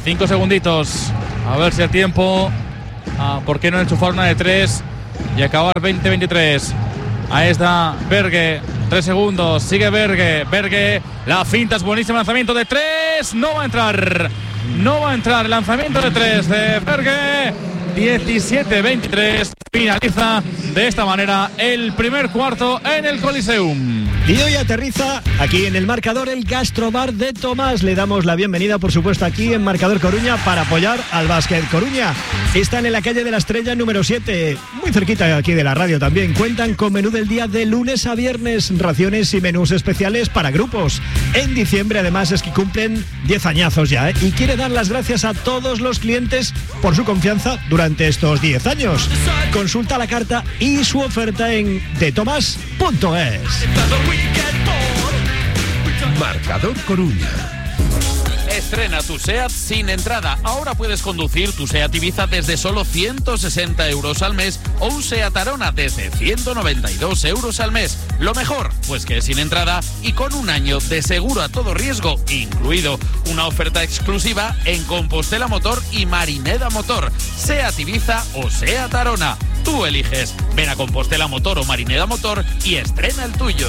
5 segunditos. A ver si el tiempo. ¿Por qué no enchufar una de 3 y acabar 20-23? Ahí está Berge. 3 segundos. Sigue Berge. Berge. La finta es buenísimo. Lanzamiento de 3. No va a entrar. No va a entrar. El lanzamiento de 3 de Berge. 17-23. Finaliza de esta manera el primer cuarto en el Coliseum. Y hoy aterriza aquí en el marcador el Gastrobar de Tomás. Le damos la bienvenida, por supuesto, aquí en Marcador Coruña para apoyar al Básquet Coruña. Están en la calle de la Estrella número 7, muy cerquita aquí de la radio también. Cuentan con menú del día de lunes a viernes, raciones y menús especiales para grupos. En diciembre, además, es que cumplen 10 añazos ya, y quiere dar las gracias a todos los clientes por su confianza durante estos 10 años. Consulta la carta y su oferta en detomas.es. Marcador Coruña. Estrena tu SEAT sin entrada. Ahora puedes conducir tu SEAT Ibiza desde solo 160 euros al mes o un SEAT Arona desde 192 euros al mes. Lo mejor, pues que es sin entrada y con un año de seguro a todo riesgo incluido. Una oferta exclusiva en Compostela Motor y Marineda Motor. SEAT Ibiza o SEAT Arona. Tú eliges. Ven a Compostela Motor o Marineda Motor y estrena el tuyo.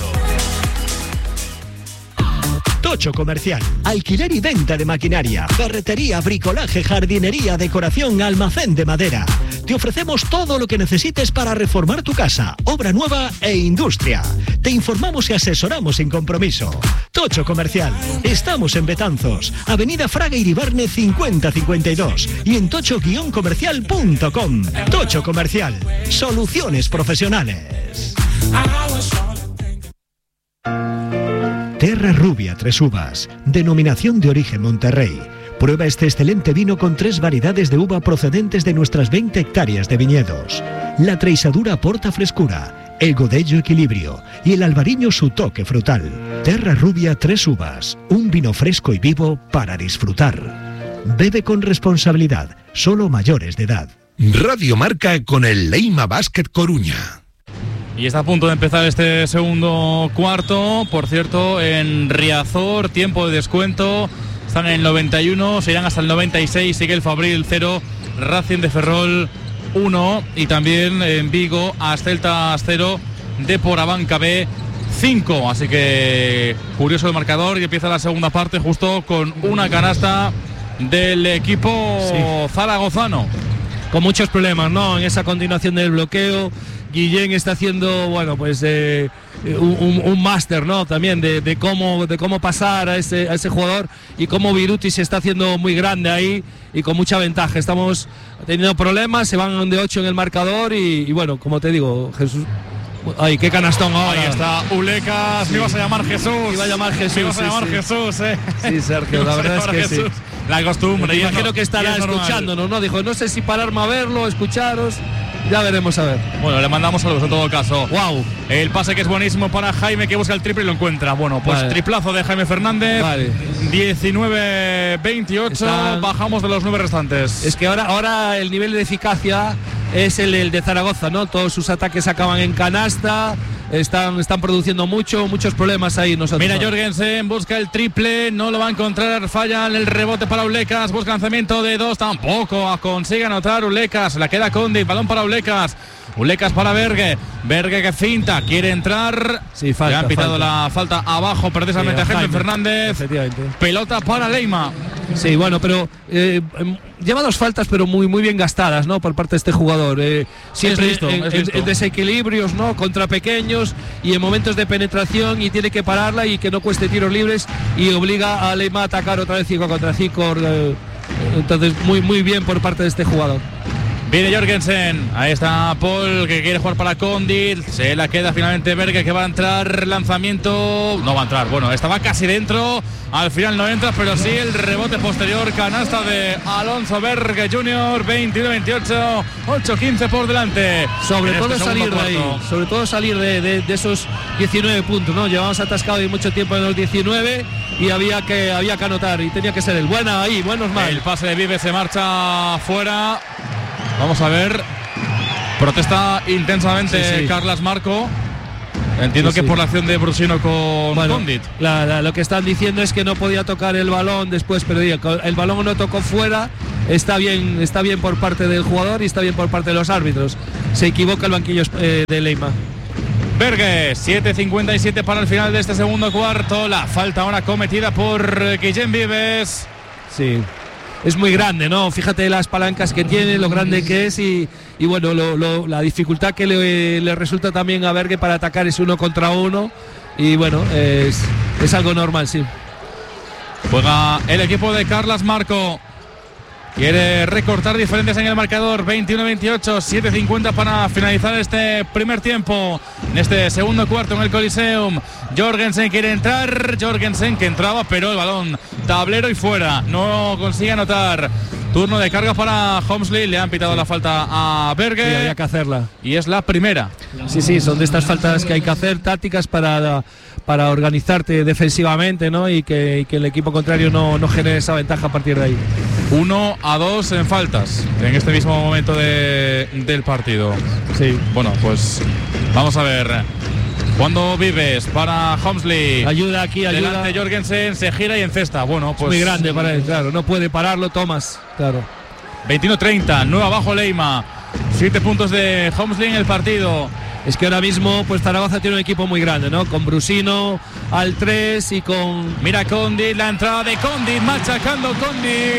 Tocho Comercial, alquiler y venta de maquinaria, ferretería, bricolaje, jardinería, decoración, almacén de madera. Te ofrecemos todo lo que necesites para reformar tu casa, obra nueva e industria. Te informamos y asesoramos sin compromiso. Tocho Comercial, estamos en Betanzos, Avenida Fraga Iribarne 5052 y en tocho-comercial.com. Tocho Comercial, soluciones profesionales. Terra Rubia 3 uvas, denominación de origen Monterrey. Prueba este excelente vino con 3 variedades de uva procedentes de nuestras 20 hectáreas de viñedos. La treisadura aporta frescura, el godello equilibrio y el albariño su toque frutal. Terra Rubia 3 uvas, un vino fresco y vivo para disfrutar. Bebe con responsabilidad, solo mayores de edad. Radio Marca con el Leima Básquet Coruña. Y está a punto de empezar este segundo cuarto. Por cierto, en Riazor, tiempo de descuento. Están en el 91, se irán hasta el 96. Sigue el Fabril 0, Racing de Ferrol 1. Y también en Vigo, Asceltas 0, Deporabanca B 5. Así que curioso el marcador y empieza la segunda parte justo con una canasta del equipo zaragozano. Con muchos problemas, ¿no? En esa continuación del bloqueo. Guillén está haciendo, bueno, pues un máster, ¿no? También de cómo pasar a ese jugador y cómo Viruti se está haciendo muy grande ahí y con mucha ventaja. Estamos teniendo problemas, se van de 8 en el marcador y bueno, como te digo, Jesús. Ay, qué canastón ahora. Ahí está Ulecas, me ibas a llamar Jesús. Iba a llamar Jesús. Me ibas a llamar Jesús, Sí, Sergio, la verdad es que Jesús. sí. La costumbre. Me imagino que estará escuchándonos, ¿no? Dijo, no sé si pararme a verlo, escucharos. Ya veremos a ver. Bueno, le mandamos saludos en todo caso. Wow. El pase que es buenísimo para Jaime, que busca el triple y lo encuentra. Bueno, pues vale. Triplazo de Jaime Fernández. Vale. 19-28. Bajamos de los 9 restantes. Es que ahora el nivel de eficacia es el de Zaragoza, ¿no? Todos sus ataques acaban en canasta. Están produciendo muchos problemas ahí nosotros. Mira, Jorgensen busca el triple, no lo va a encontrar, falla el rebote para Ulecas, busca lanzamiento de 2, tampoco consigue anotar Ulecas, la queda Condit, balón para Ulecas para Berge que finta, quiere entrar, sí, falta, le han pitado la falta abajo precisamente a Jaime Fernández, efectivamente. Pelota para Leima. Sí, bueno, pero lleva 2 faltas, pero muy bien gastadas, ¿no? Por parte de este jugador. Siempre en desequilibrios, ¿no? Contra pequeños y en momentos de penetración y tiene que pararla y que no cueste tiros libres y obliga a Leima a atacar otra vez 5 contra 5. Entonces, muy bien por parte de este jugador. Viene Jorgensen, ahí está Paul que quiere jugar para Condit, se la queda finalmente Berge que va a entrar, lanzamiento, no va a entrar, bueno, estaba casi dentro, al final no entra, pero sí el rebote posterior, canasta de Alonso Berge Jr., 21-28, 8-15 por delante. Sobre todo salir de ahí, sobre todo salir de esos 19 puntos, ¿no? Llevamos atascado y mucho tiempo en los 19 y había que anotar y tenía que ser el buena ahí, buenos mal. El pase de Vives se marcha fuera. Vamos a ver. Protesta intensamente Carlas Marco. Entiendo Sí, que por la acción de Brusino con Condit. Lo que están diciendo es que no podía tocar el balón después, pero el balón no tocó fuera. Está bien por parte del jugador y está bien por parte de los árbitros. Se equivoca el banquillo de Leima. Bergue, 7:57 para el final de este segundo cuarto. La falta ahora cometida por Guillem Vives. Sí, es muy grande, ¿no? Fíjate las palancas que tiene, lo grande que es y bueno, la dificultad que le resulta también a Bergue para atacar es 1 contra 1 y bueno, es algo normal, sí. Juega el equipo de Carlas Marco. Quiere recortar diferencias en el marcador. 21-28, 7:50 para finalizar este primer tiempo. En este segundo cuarto en el Coliseum. Jorgensen quiere entrar. Jorgensen que entraba, pero el balón tablero y fuera. No consigue anotar. Turno de carga para Holmesley. Le han pitado la falta a Bergue. Sí, había que hacerla. Y es la primera. Sí, son de estas faltas que hay que hacer, tácticas para organizarte defensivamente, ¿no? Y que el equipo contrario no genere esa ventaja a partir de ahí. 1-2 en faltas en este mismo momento del partido. Sí. Bueno, pues vamos a ver. Cuando Vives para Holmesley. Ayuda aquí, ayuda. Delante Jorgensen, se gira y encesta. Bueno, pues. Es muy grande para él, claro. No puede pararlo, Thomas. Claro. 21-30, 9 abajo Leima. 7 puntos de Holmesley en el partido. Es que ahora mismo pues Zaragoza tiene un equipo muy grande, ¿no? Con Brusino al 3 y con... Mira Condit, la entrada de Condit, machacando Condit.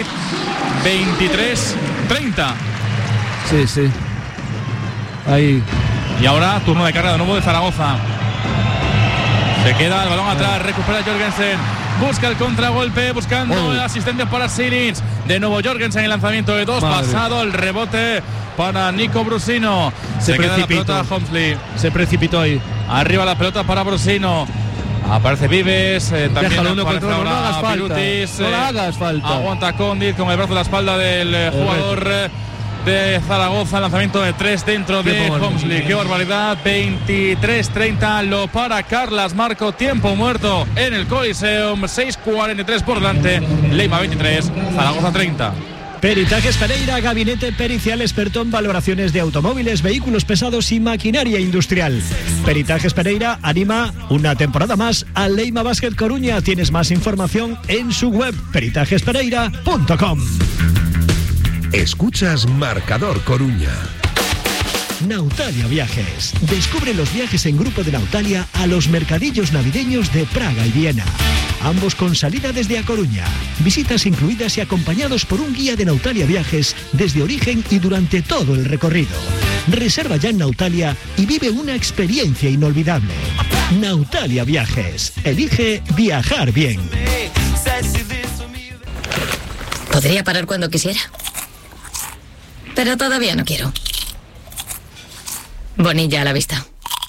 23-30. Sí. Ahí. Y ahora turno de carga de nuevo de Zaragoza. Se queda el balón atrás, recupera Jorgensen. Busca el contragolpe, buscando asistencia para Silins. De nuevo Jorgensen, el lanzamiento de 2. Pasado el rebote para Nico Brusino. Se queda la pelota Holmesley. Se precipitó ahí. Arriba la pelota para Brusino. Aparece Vives. También déjalo uno aparece contra uno, no hagas falta. Pirutis, no la hagas falta. Aguanta Condit con el brazo en la espalda del jugador de Zaragoza. Lanzamiento de 3 dentro de Holmesley. Qué barbaridad. 23-30 lo para Carlas Marco. Tiempo muerto en el Coliseum. 6:43 por delante. Leima 23, Zaragoza 30. Peritajes Pereira, gabinete pericial experto en valoraciones de automóviles, vehículos pesados y maquinaria industrial. Peritajes Pereira anima una temporada más a Leima Basket Coruña. Tienes más información en su web peritajespereira.com. Escuchas Marcador Coruña. Nautalia Viajes. Descubre los viajes en grupo de Nautalia a los mercadillos navideños de Praga y Viena. Ambos con salida desde A Coruña. Visitas incluidas y acompañados por un guía de Nautalia Viajes desde origen y durante todo el recorrido. Reserva ya en Nautalia y vive una experiencia inolvidable. Nautalia Viajes. Elige viajar bien. Podría parar cuando quisiera, pero todavía no quiero. Bonilla a la vista.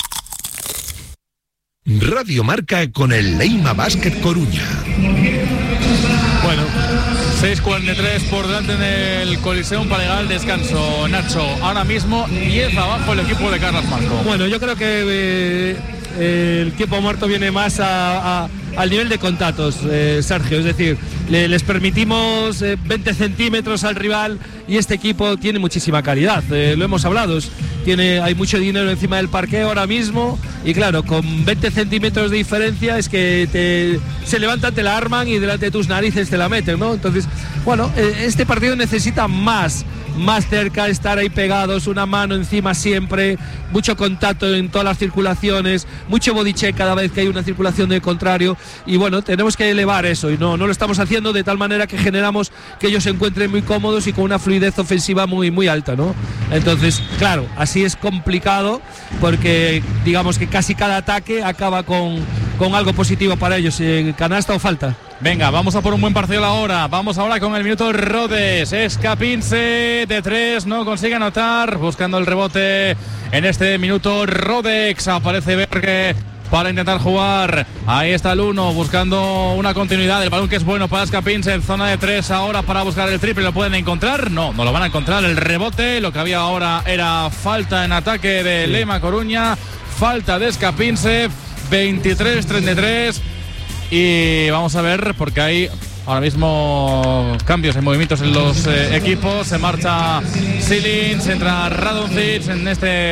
Radio Marca con el Leima Basket Coruña. Bueno, 6:43 por delante en el Coliseum para llegar al descanso. Nacho, ahora mismo 10 abajo el equipo de Carlas Marco. Bueno, yo creo que el tiempo muerto viene más al nivel de contactos, Sergio. Es decir, les permitimos 20 centímetros al rival y este equipo tiene muchísima calidad. Lo hemos hablado. Hay mucho dinero encima del parqueo ahora mismo y claro, con 20 centímetros de diferencia es que se levantan, te la arman y delante de tus narices te la meten, ¿no? Entonces, bueno, este partido necesita más cerca, estar ahí pegados, una mano encima siempre, mucho contacto en todas las circulaciones, mucho body check cada vez que hay una circulación del contrario y bueno, tenemos que elevar eso y no lo estamos haciendo de tal manera que generamos que ellos se encuentren muy cómodos y con una fluidez ofensiva muy, muy alta, ¿no? Entonces, claro, así es complicado porque digamos que casi cada ataque acaba con algo positivo para ellos, canasta o falta. Venga, vamos a por un buen partido ahora. Vamos ahora con el minuto Rodes. Escapinse de 3, no consigue anotar. Buscando el rebote en este minuto Rodex. Aparece Bergue para intentar jugar. Ahí está el 1 buscando una continuidad. El balón que es bueno para Escapinse en zona de 3 ahora para buscar el triple. ¿Lo pueden encontrar? No lo van a encontrar. El rebote, lo que había ahora era falta en ataque de Leima Coruña. Falta de Escapinse. 23-33. Y vamos a ver, porque hay ahora mismo cambios en movimientos en los equipos. Se marcha Silins, entra Radoncic en este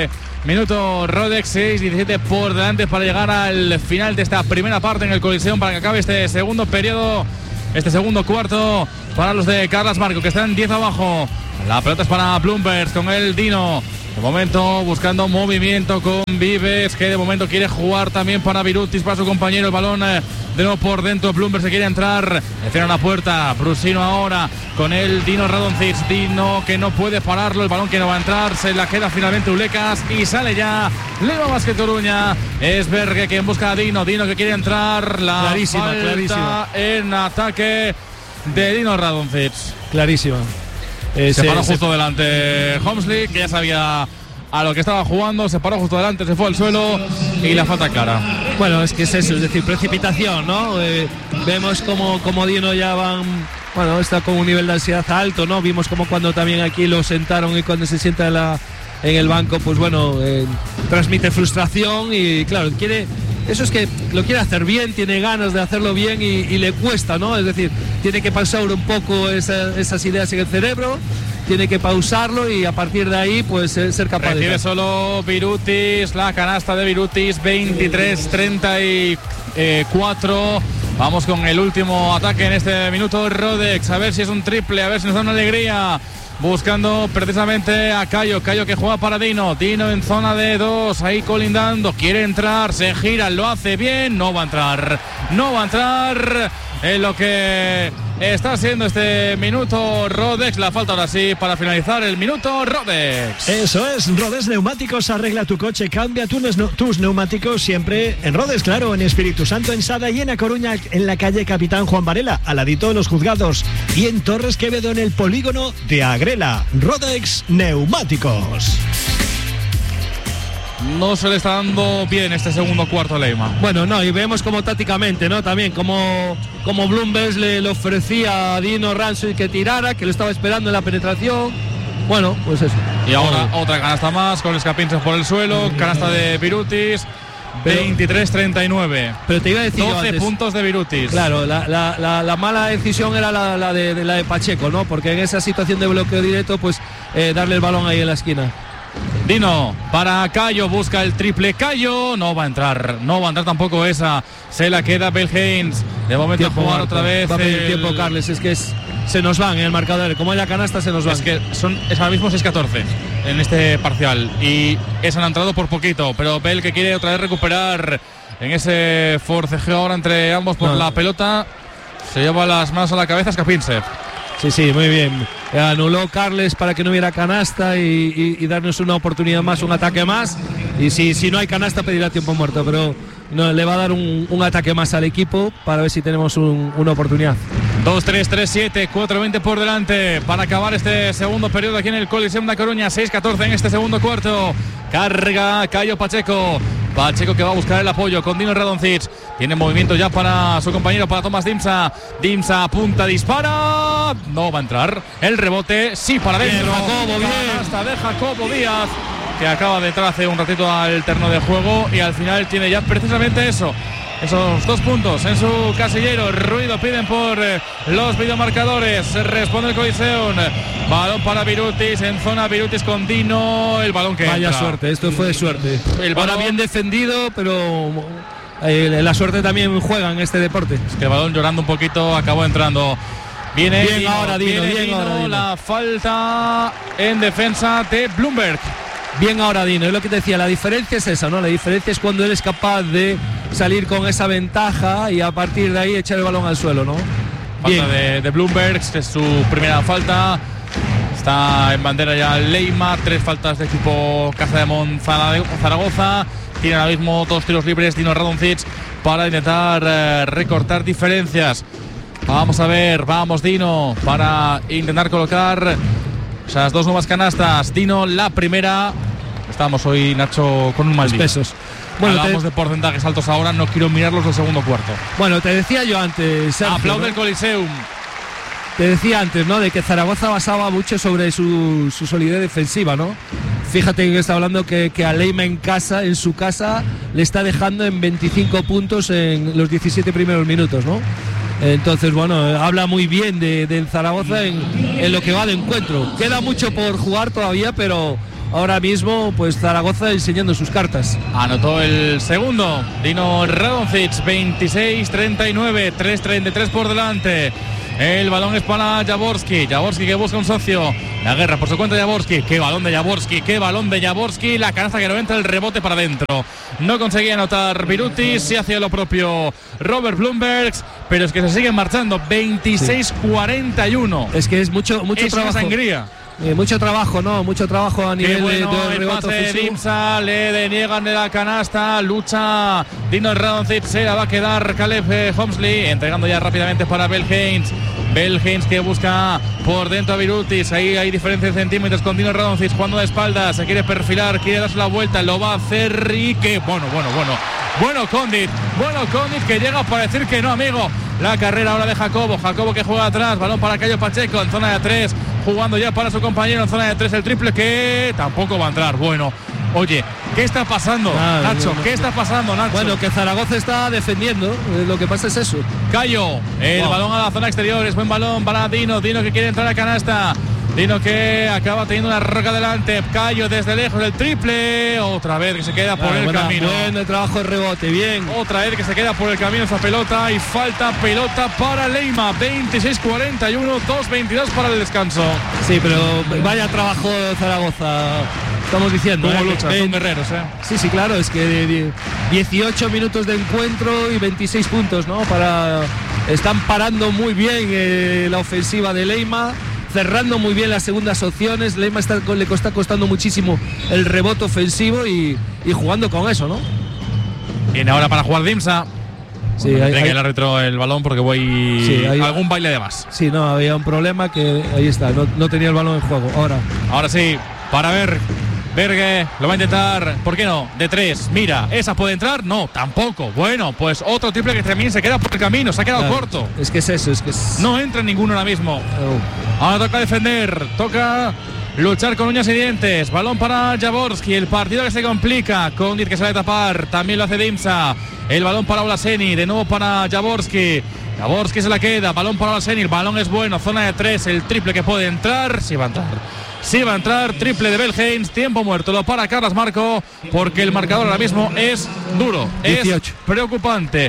minuto Rodex, 6-17 por delante para llegar al final de esta primera parte en el Coliseum, para que acabe este segundo periodo, este segundo cuarto para los de Carles Marco, que están 10 abajo. La pelota es para Bloomberg con el Dino. De momento buscando movimiento con Vives, que de momento quiere jugar también para Birutis, para su compañero. El balón de nuevo por dentro. Bloomberg se quiere entrar, le cierra la puerta. Brusino ahora con el Dino Radonjic. Dino que no puede pararlo, el balón que no va a entrar. Se la queda finalmente Ulecas y sale ya Leima Basket Coruña. Es Berge quien busca a Dino. Dino que quiere entrar. La clarísima en ataque de Dino Radonjic. Clarísima. Se paró justo delante Homsley, que ya sabía a lo que estaba jugando. Se paró justo delante, se fue al suelo y la falta clara. Bueno, es que es eso, es decir, precipitación, ¿no? Vemos como Dino ya van, bueno, está con un nivel de ansiedad alto, ¿no? Vimos como cuando también aquí lo sentaron y cuando se sienta en el banco, pues bueno, transmite frustración y claro, eso es que lo quiere hacer bien, tiene ganas de hacerlo bien y le cuesta, ¿no? Es decir, tiene que pausar un poco esas ideas en el cerebro, tiene que pausarlo y a partir de ahí pues ser capaz de... Recibe solo Birutis, la canasta de Birutis, 23-34. Vamos con el último ataque en este minuto. Rodex, a ver si es un triple, a ver si nos da una alegría. Buscando precisamente a Cayo que juega para Dino. Dino en zona de 2, ahí colindando, quiere entrar, se gira, lo hace bien, no va a entrar en lo que está haciendo este minuto Rodex. La falta ahora sí para finalizar el minuto Rodex. Eso es, Rodex Neumáticos, arregla tu coche, cambia tus neumáticos siempre en Rodex, claro, en Espíritu Santo, en Sada y en A Coruña, en la calle Capitán Juan Varela, al ladito de los juzgados, y en Torres Quevedo, en el polígono de Agrela. Rodex Neumáticos. No se le está dando bien este segundo cuarto, Leima. Bueno, no, y vemos como tácticamente, ¿no? También como Bloomberg le ofrecía a Dino Ransom que tirara, que lo estaba esperando en la penetración. Bueno, pues eso. Y ahora otra canasta más con escapinches por el suelo, canasta de Birutis. 23-39. Pero te iba a decir 12 puntos de Birutis. Claro, la mala decisión era la de Pacheco, ¿no? Porque en esa situación de bloqueo directo, pues darle el balón ahí en la esquina. Dino para Cayo, busca el triple. Cayo no va a entrar tampoco esa. Se la queda Belhains. De momento jugar otra vez. Va a pedir tiempo Carles, es que se nos van en el marcador. Como haya canasta, se nos van. Es que es ahora mismo 6-14 en este parcial. Y han entrado por poquito. Pero Bell, que quiere otra vez recuperar en ese forcejeo ahora entre ambos por la pelota. Se lleva las manos a la cabeza Skapinsev. Sí, muy bien. Anuló Carles para que no hubiera canasta y darnos una oportunidad más, un ataque más. Y si no hay canasta, pedirá tiempo muerto. Pero no, le va a dar un ataque más al equipo para ver si tenemos una oportunidad. 2-3, 3-7, 4-20 por delante para acabar este segundo periodo aquí en el Coliseum de Coruña. 6-14 en este segundo cuarto. Carga Cayo Pacheco que va a buscar el apoyo con Dino Radonjic. Tiene movimiento ya para su compañero, para Tomás Dimsa. Dimsa apunta, dispara. No va a entrar. El rebote, sí, para adentro. Hasta de Jacobo Díaz, que acaba de entrar hace un ratito al terreno de juego y al final tiene ya precisamente eso. Esos 2 puntos en su casillero. Ruido piden por los videomarcadores. Responde el Coliseum. Balón para Birutis en zona. Birutis con Dino. El balón que vaya entra. Suerte, esto fue de suerte. El balón ahora bien defendido, pero la suerte también juega en este deporte. Es que el balón llorando un poquito acabó entrando. Viene bien Dino, ahora Dino, bien ahora Dino. La falta en defensa de Bloomberg. Bien ahora Dino, es lo que te decía, la diferencia es esa, ¿no? La diferencia es cuando eres capaz de salir con esa ventaja y a partir de ahí echar el balón al suelo, ¿no? Falta de Bloomberg, es su primera falta. Está en bandera ya Leima, 3 faltas de equipo Casa de Zaragoza. Tiene ahora mismo 2 tiros libres Dino Radonjic para intentar recortar diferencias. Vamos a ver, vamos Dino para intentar colocar esas 2 nuevas canastas. Dino la primera. Estamos hoy, Nacho, con un mal día. Pesos. Bueno, hablamos de porcentajes altos ahora, no quiero mirarlos del segundo cuarto. Bueno, te decía yo antes, Sergio, aplaude, ¿no? El Coliseum. Te decía antes, ¿no? De que Zaragoza basaba mucho sobre su solidez defensiva, ¿no? Fíjate que está hablando que a Leima en su casa, le está dejando en 25 puntos en los 17 primeros minutos, ¿no? Entonces, bueno, habla muy bien de Zaragoza en lo que va de encuentro. Queda mucho por jugar todavía, pero ahora mismo pues Zaragoza enseñando sus cartas. Anotó el segundo Dino Radonjic, 26-39, 3:33 por delante. El balón es para Jaworski que busca un socio. La guerra por su cuenta de Jaworski. Qué balón de Jaworski. La canasta que no entra, el rebote para adentro. No conseguía anotar Birutis. Sí hacía lo propio Robert Blumberg. Pero es que se siguen marchando. 26-41. Es que es mucho trabajo. Sangría. Mucho trabajo, ¿no? Mucho trabajo a nivel de rebote ofensivo. Dimsa, le deniegan de la canasta, lucha Dino Radonjic, se la va a quedar Caleb Homsley, entregando ya rápidamente para Belheinz que busca por dentro a Birutis. Ahí hay diferencia de centímetros con Dino Radonjic jugando de espaldas, se quiere perfilar, quiere darse la vuelta, lo va a hacer y que bueno Condit que llega para decir que no, amigo. La carrera ahora de Jacobo que juega atrás, balón para Cayo Pacheco en zona de 3, jugando ya para su compañero en zona de 3, el triple que tampoco va a entrar. Bueno, oye, ¿qué está pasando, Nacho? ¿Qué está pasando, Nacho? Bueno, que Zaragoza está defendiendo, lo que pasa es eso. Cayo, el balón a la zona exterior, es buen balón para Dino que quiere entrar a canasta. Dino que acaba teniendo una roca delante. Cayo desde lejos, el triple. Otra vez que se queda por el camino. Buen trabajo de rebote, bien. Otra vez que se queda por el camino esa pelota. Y falta pelota para Leima. 26-41, 2:22 para el descanso. Sí, pero vaya trabajo de Zaragoza. Estamos diciendo. Cómo luchan, son guerreros, Sí, claro, es que 18 minutos de encuentro y 26 puntos, ¿no? Están parando muy bien la ofensiva de Leima, cerrando muy bien las segundas opciones. Leima le está costando muchísimo el rebote ofensivo y jugando con eso, ¿no? Viene ahora para jugar Dimsa. Sí, Venga, el árbitro el balón porque hay algún baile de más. Sí, no, había un problema que ahí está, no tenía el balón en juego. Ahora sí, para ver. Berge lo va a intentar, ¿por qué no? De 3, mira, ¿esa puede entrar? No, tampoco. Bueno, pues otro triple que también se queda por el camino, se ha quedado corto. Es que es eso, no entra en ninguno ahora mismo. Ahora toca defender, toca luchar con uñas y dientes. Balón para Jaworski, el partido que se complica. Condit que sale a tapar, también lo hace Dimsa. El balón para Olaseni, de nuevo para Jaworski se la queda, balón para Olaseni, el balón es bueno, zona de 3, el triple que puede entrar, sí va a entrar, triple de Belheinz, tiempo muerto, lo para Carlos Marco, porque el marcador ahora mismo es duro, 18. Es preocupante.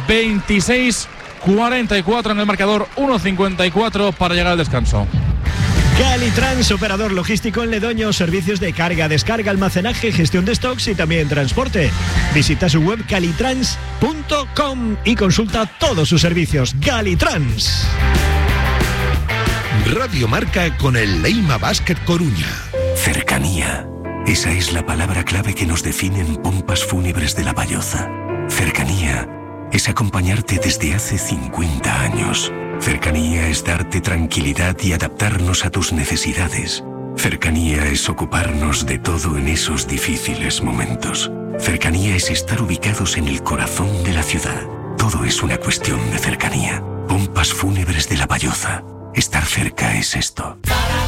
26-44 en el marcador, 1:54 para llegar al descanso. Calitrans, operador logístico en Ledoño, servicios de carga, descarga, almacenaje, gestión de stocks y también transporte. Visita su web calitrans.com y consulta todos sus servicios. Calitrans. Radio Marca con el Leima Basket Coruña. Cercanía. Esa es la palabra clave que nos define en Pompas Fúnebres de La Valloza. Cercanía es acompañarte desde hace 50 años. Cercanía es darte tranquilidad y adaptarnos a tus necesidades. Cercanía es ocuparnos de todo en esos difíciles momentos. Cercanía es estar ubicados en el corazón de la ciudad. Todo es una cuestión de cercanía. Pompas Fúnebres de La Valloza. Estar cerca es esto.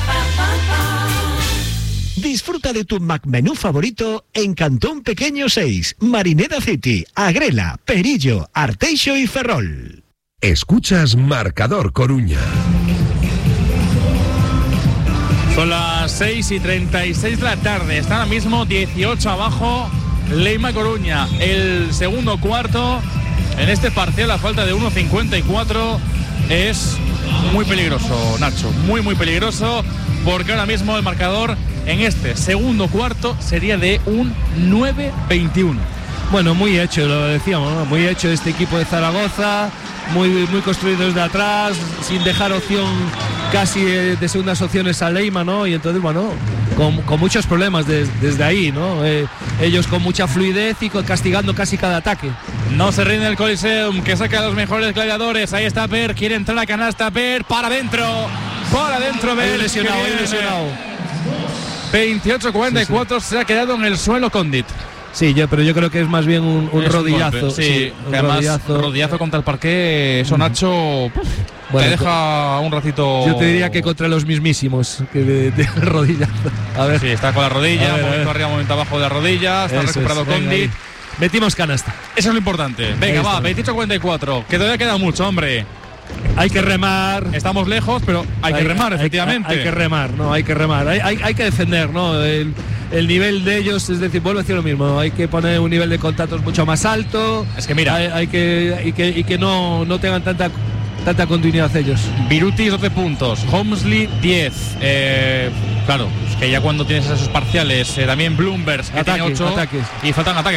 Disfruta de tu McMenú favorito en Cantón Pequeño 6, Marineda City, Agrela, Perillo, Arteixo y Ferrol. Escuchas Marcador Coruña. Son las 6:36 de la tarde. Está ahora mismo 18 abajo Leima Coruña. El segundo cuarto en este parcial a falta de 1:54 es muy peligroso, Nacho. Muy peligroso, porque ahora mismo el marcador en este segundo cuarto sería de un 9-21. Bueno, muy hecho, lo decíamos, ¿no? Muy hecho este equipo de Zaragoza, muy construido desde atrás, sin dejar opción casi de segundas opciones a Leima, ¿no? Y entonces, bueno, con muchos problemas desde ahí, ¿no? Ellos con mucha fluidez y castigando casi cada ataque. No se rinde el Coliseum, que saca a los mejores gladiadores. Ahí está Per, quiere entrar a la canasta, Per, para adentro, Per. Lesionado. 28-44, se ha quedado en el suelo Condit. Sí, pero yo creo que es más bien un rodillazo. Sí, un rodillazo contra el parqué. Eso, Nacho, te deja un ratito. Yo te diría que contra los mismísimos, que de rodillazo. A ver. Sí, está con la rodilla, momento arriba, momento abajo de la rodilla. Está recuperado Condit. Metimos canasta. Eso es lo importante. Venga, va, 28-44. Que todavía queda mucho, hombre. Hay que remar. Estamos lejos, pero hay que remar, efectivamente. Hay que remar, ¿no? Hay que remar. Hay que defender, ¿no? El nivel de ellos, es decir, vuelvo a decir lo mismo. Hay que poner un nivel de contactos mucho más alto. Es que mira. Hay que no tengan tanta continuidad ellos. Birutis 12 puntos, Holmesley 10. Claro, es que ya cuando tienes esos parciales, también Bloomberg que tiene 8 ataques. y faltan ataques.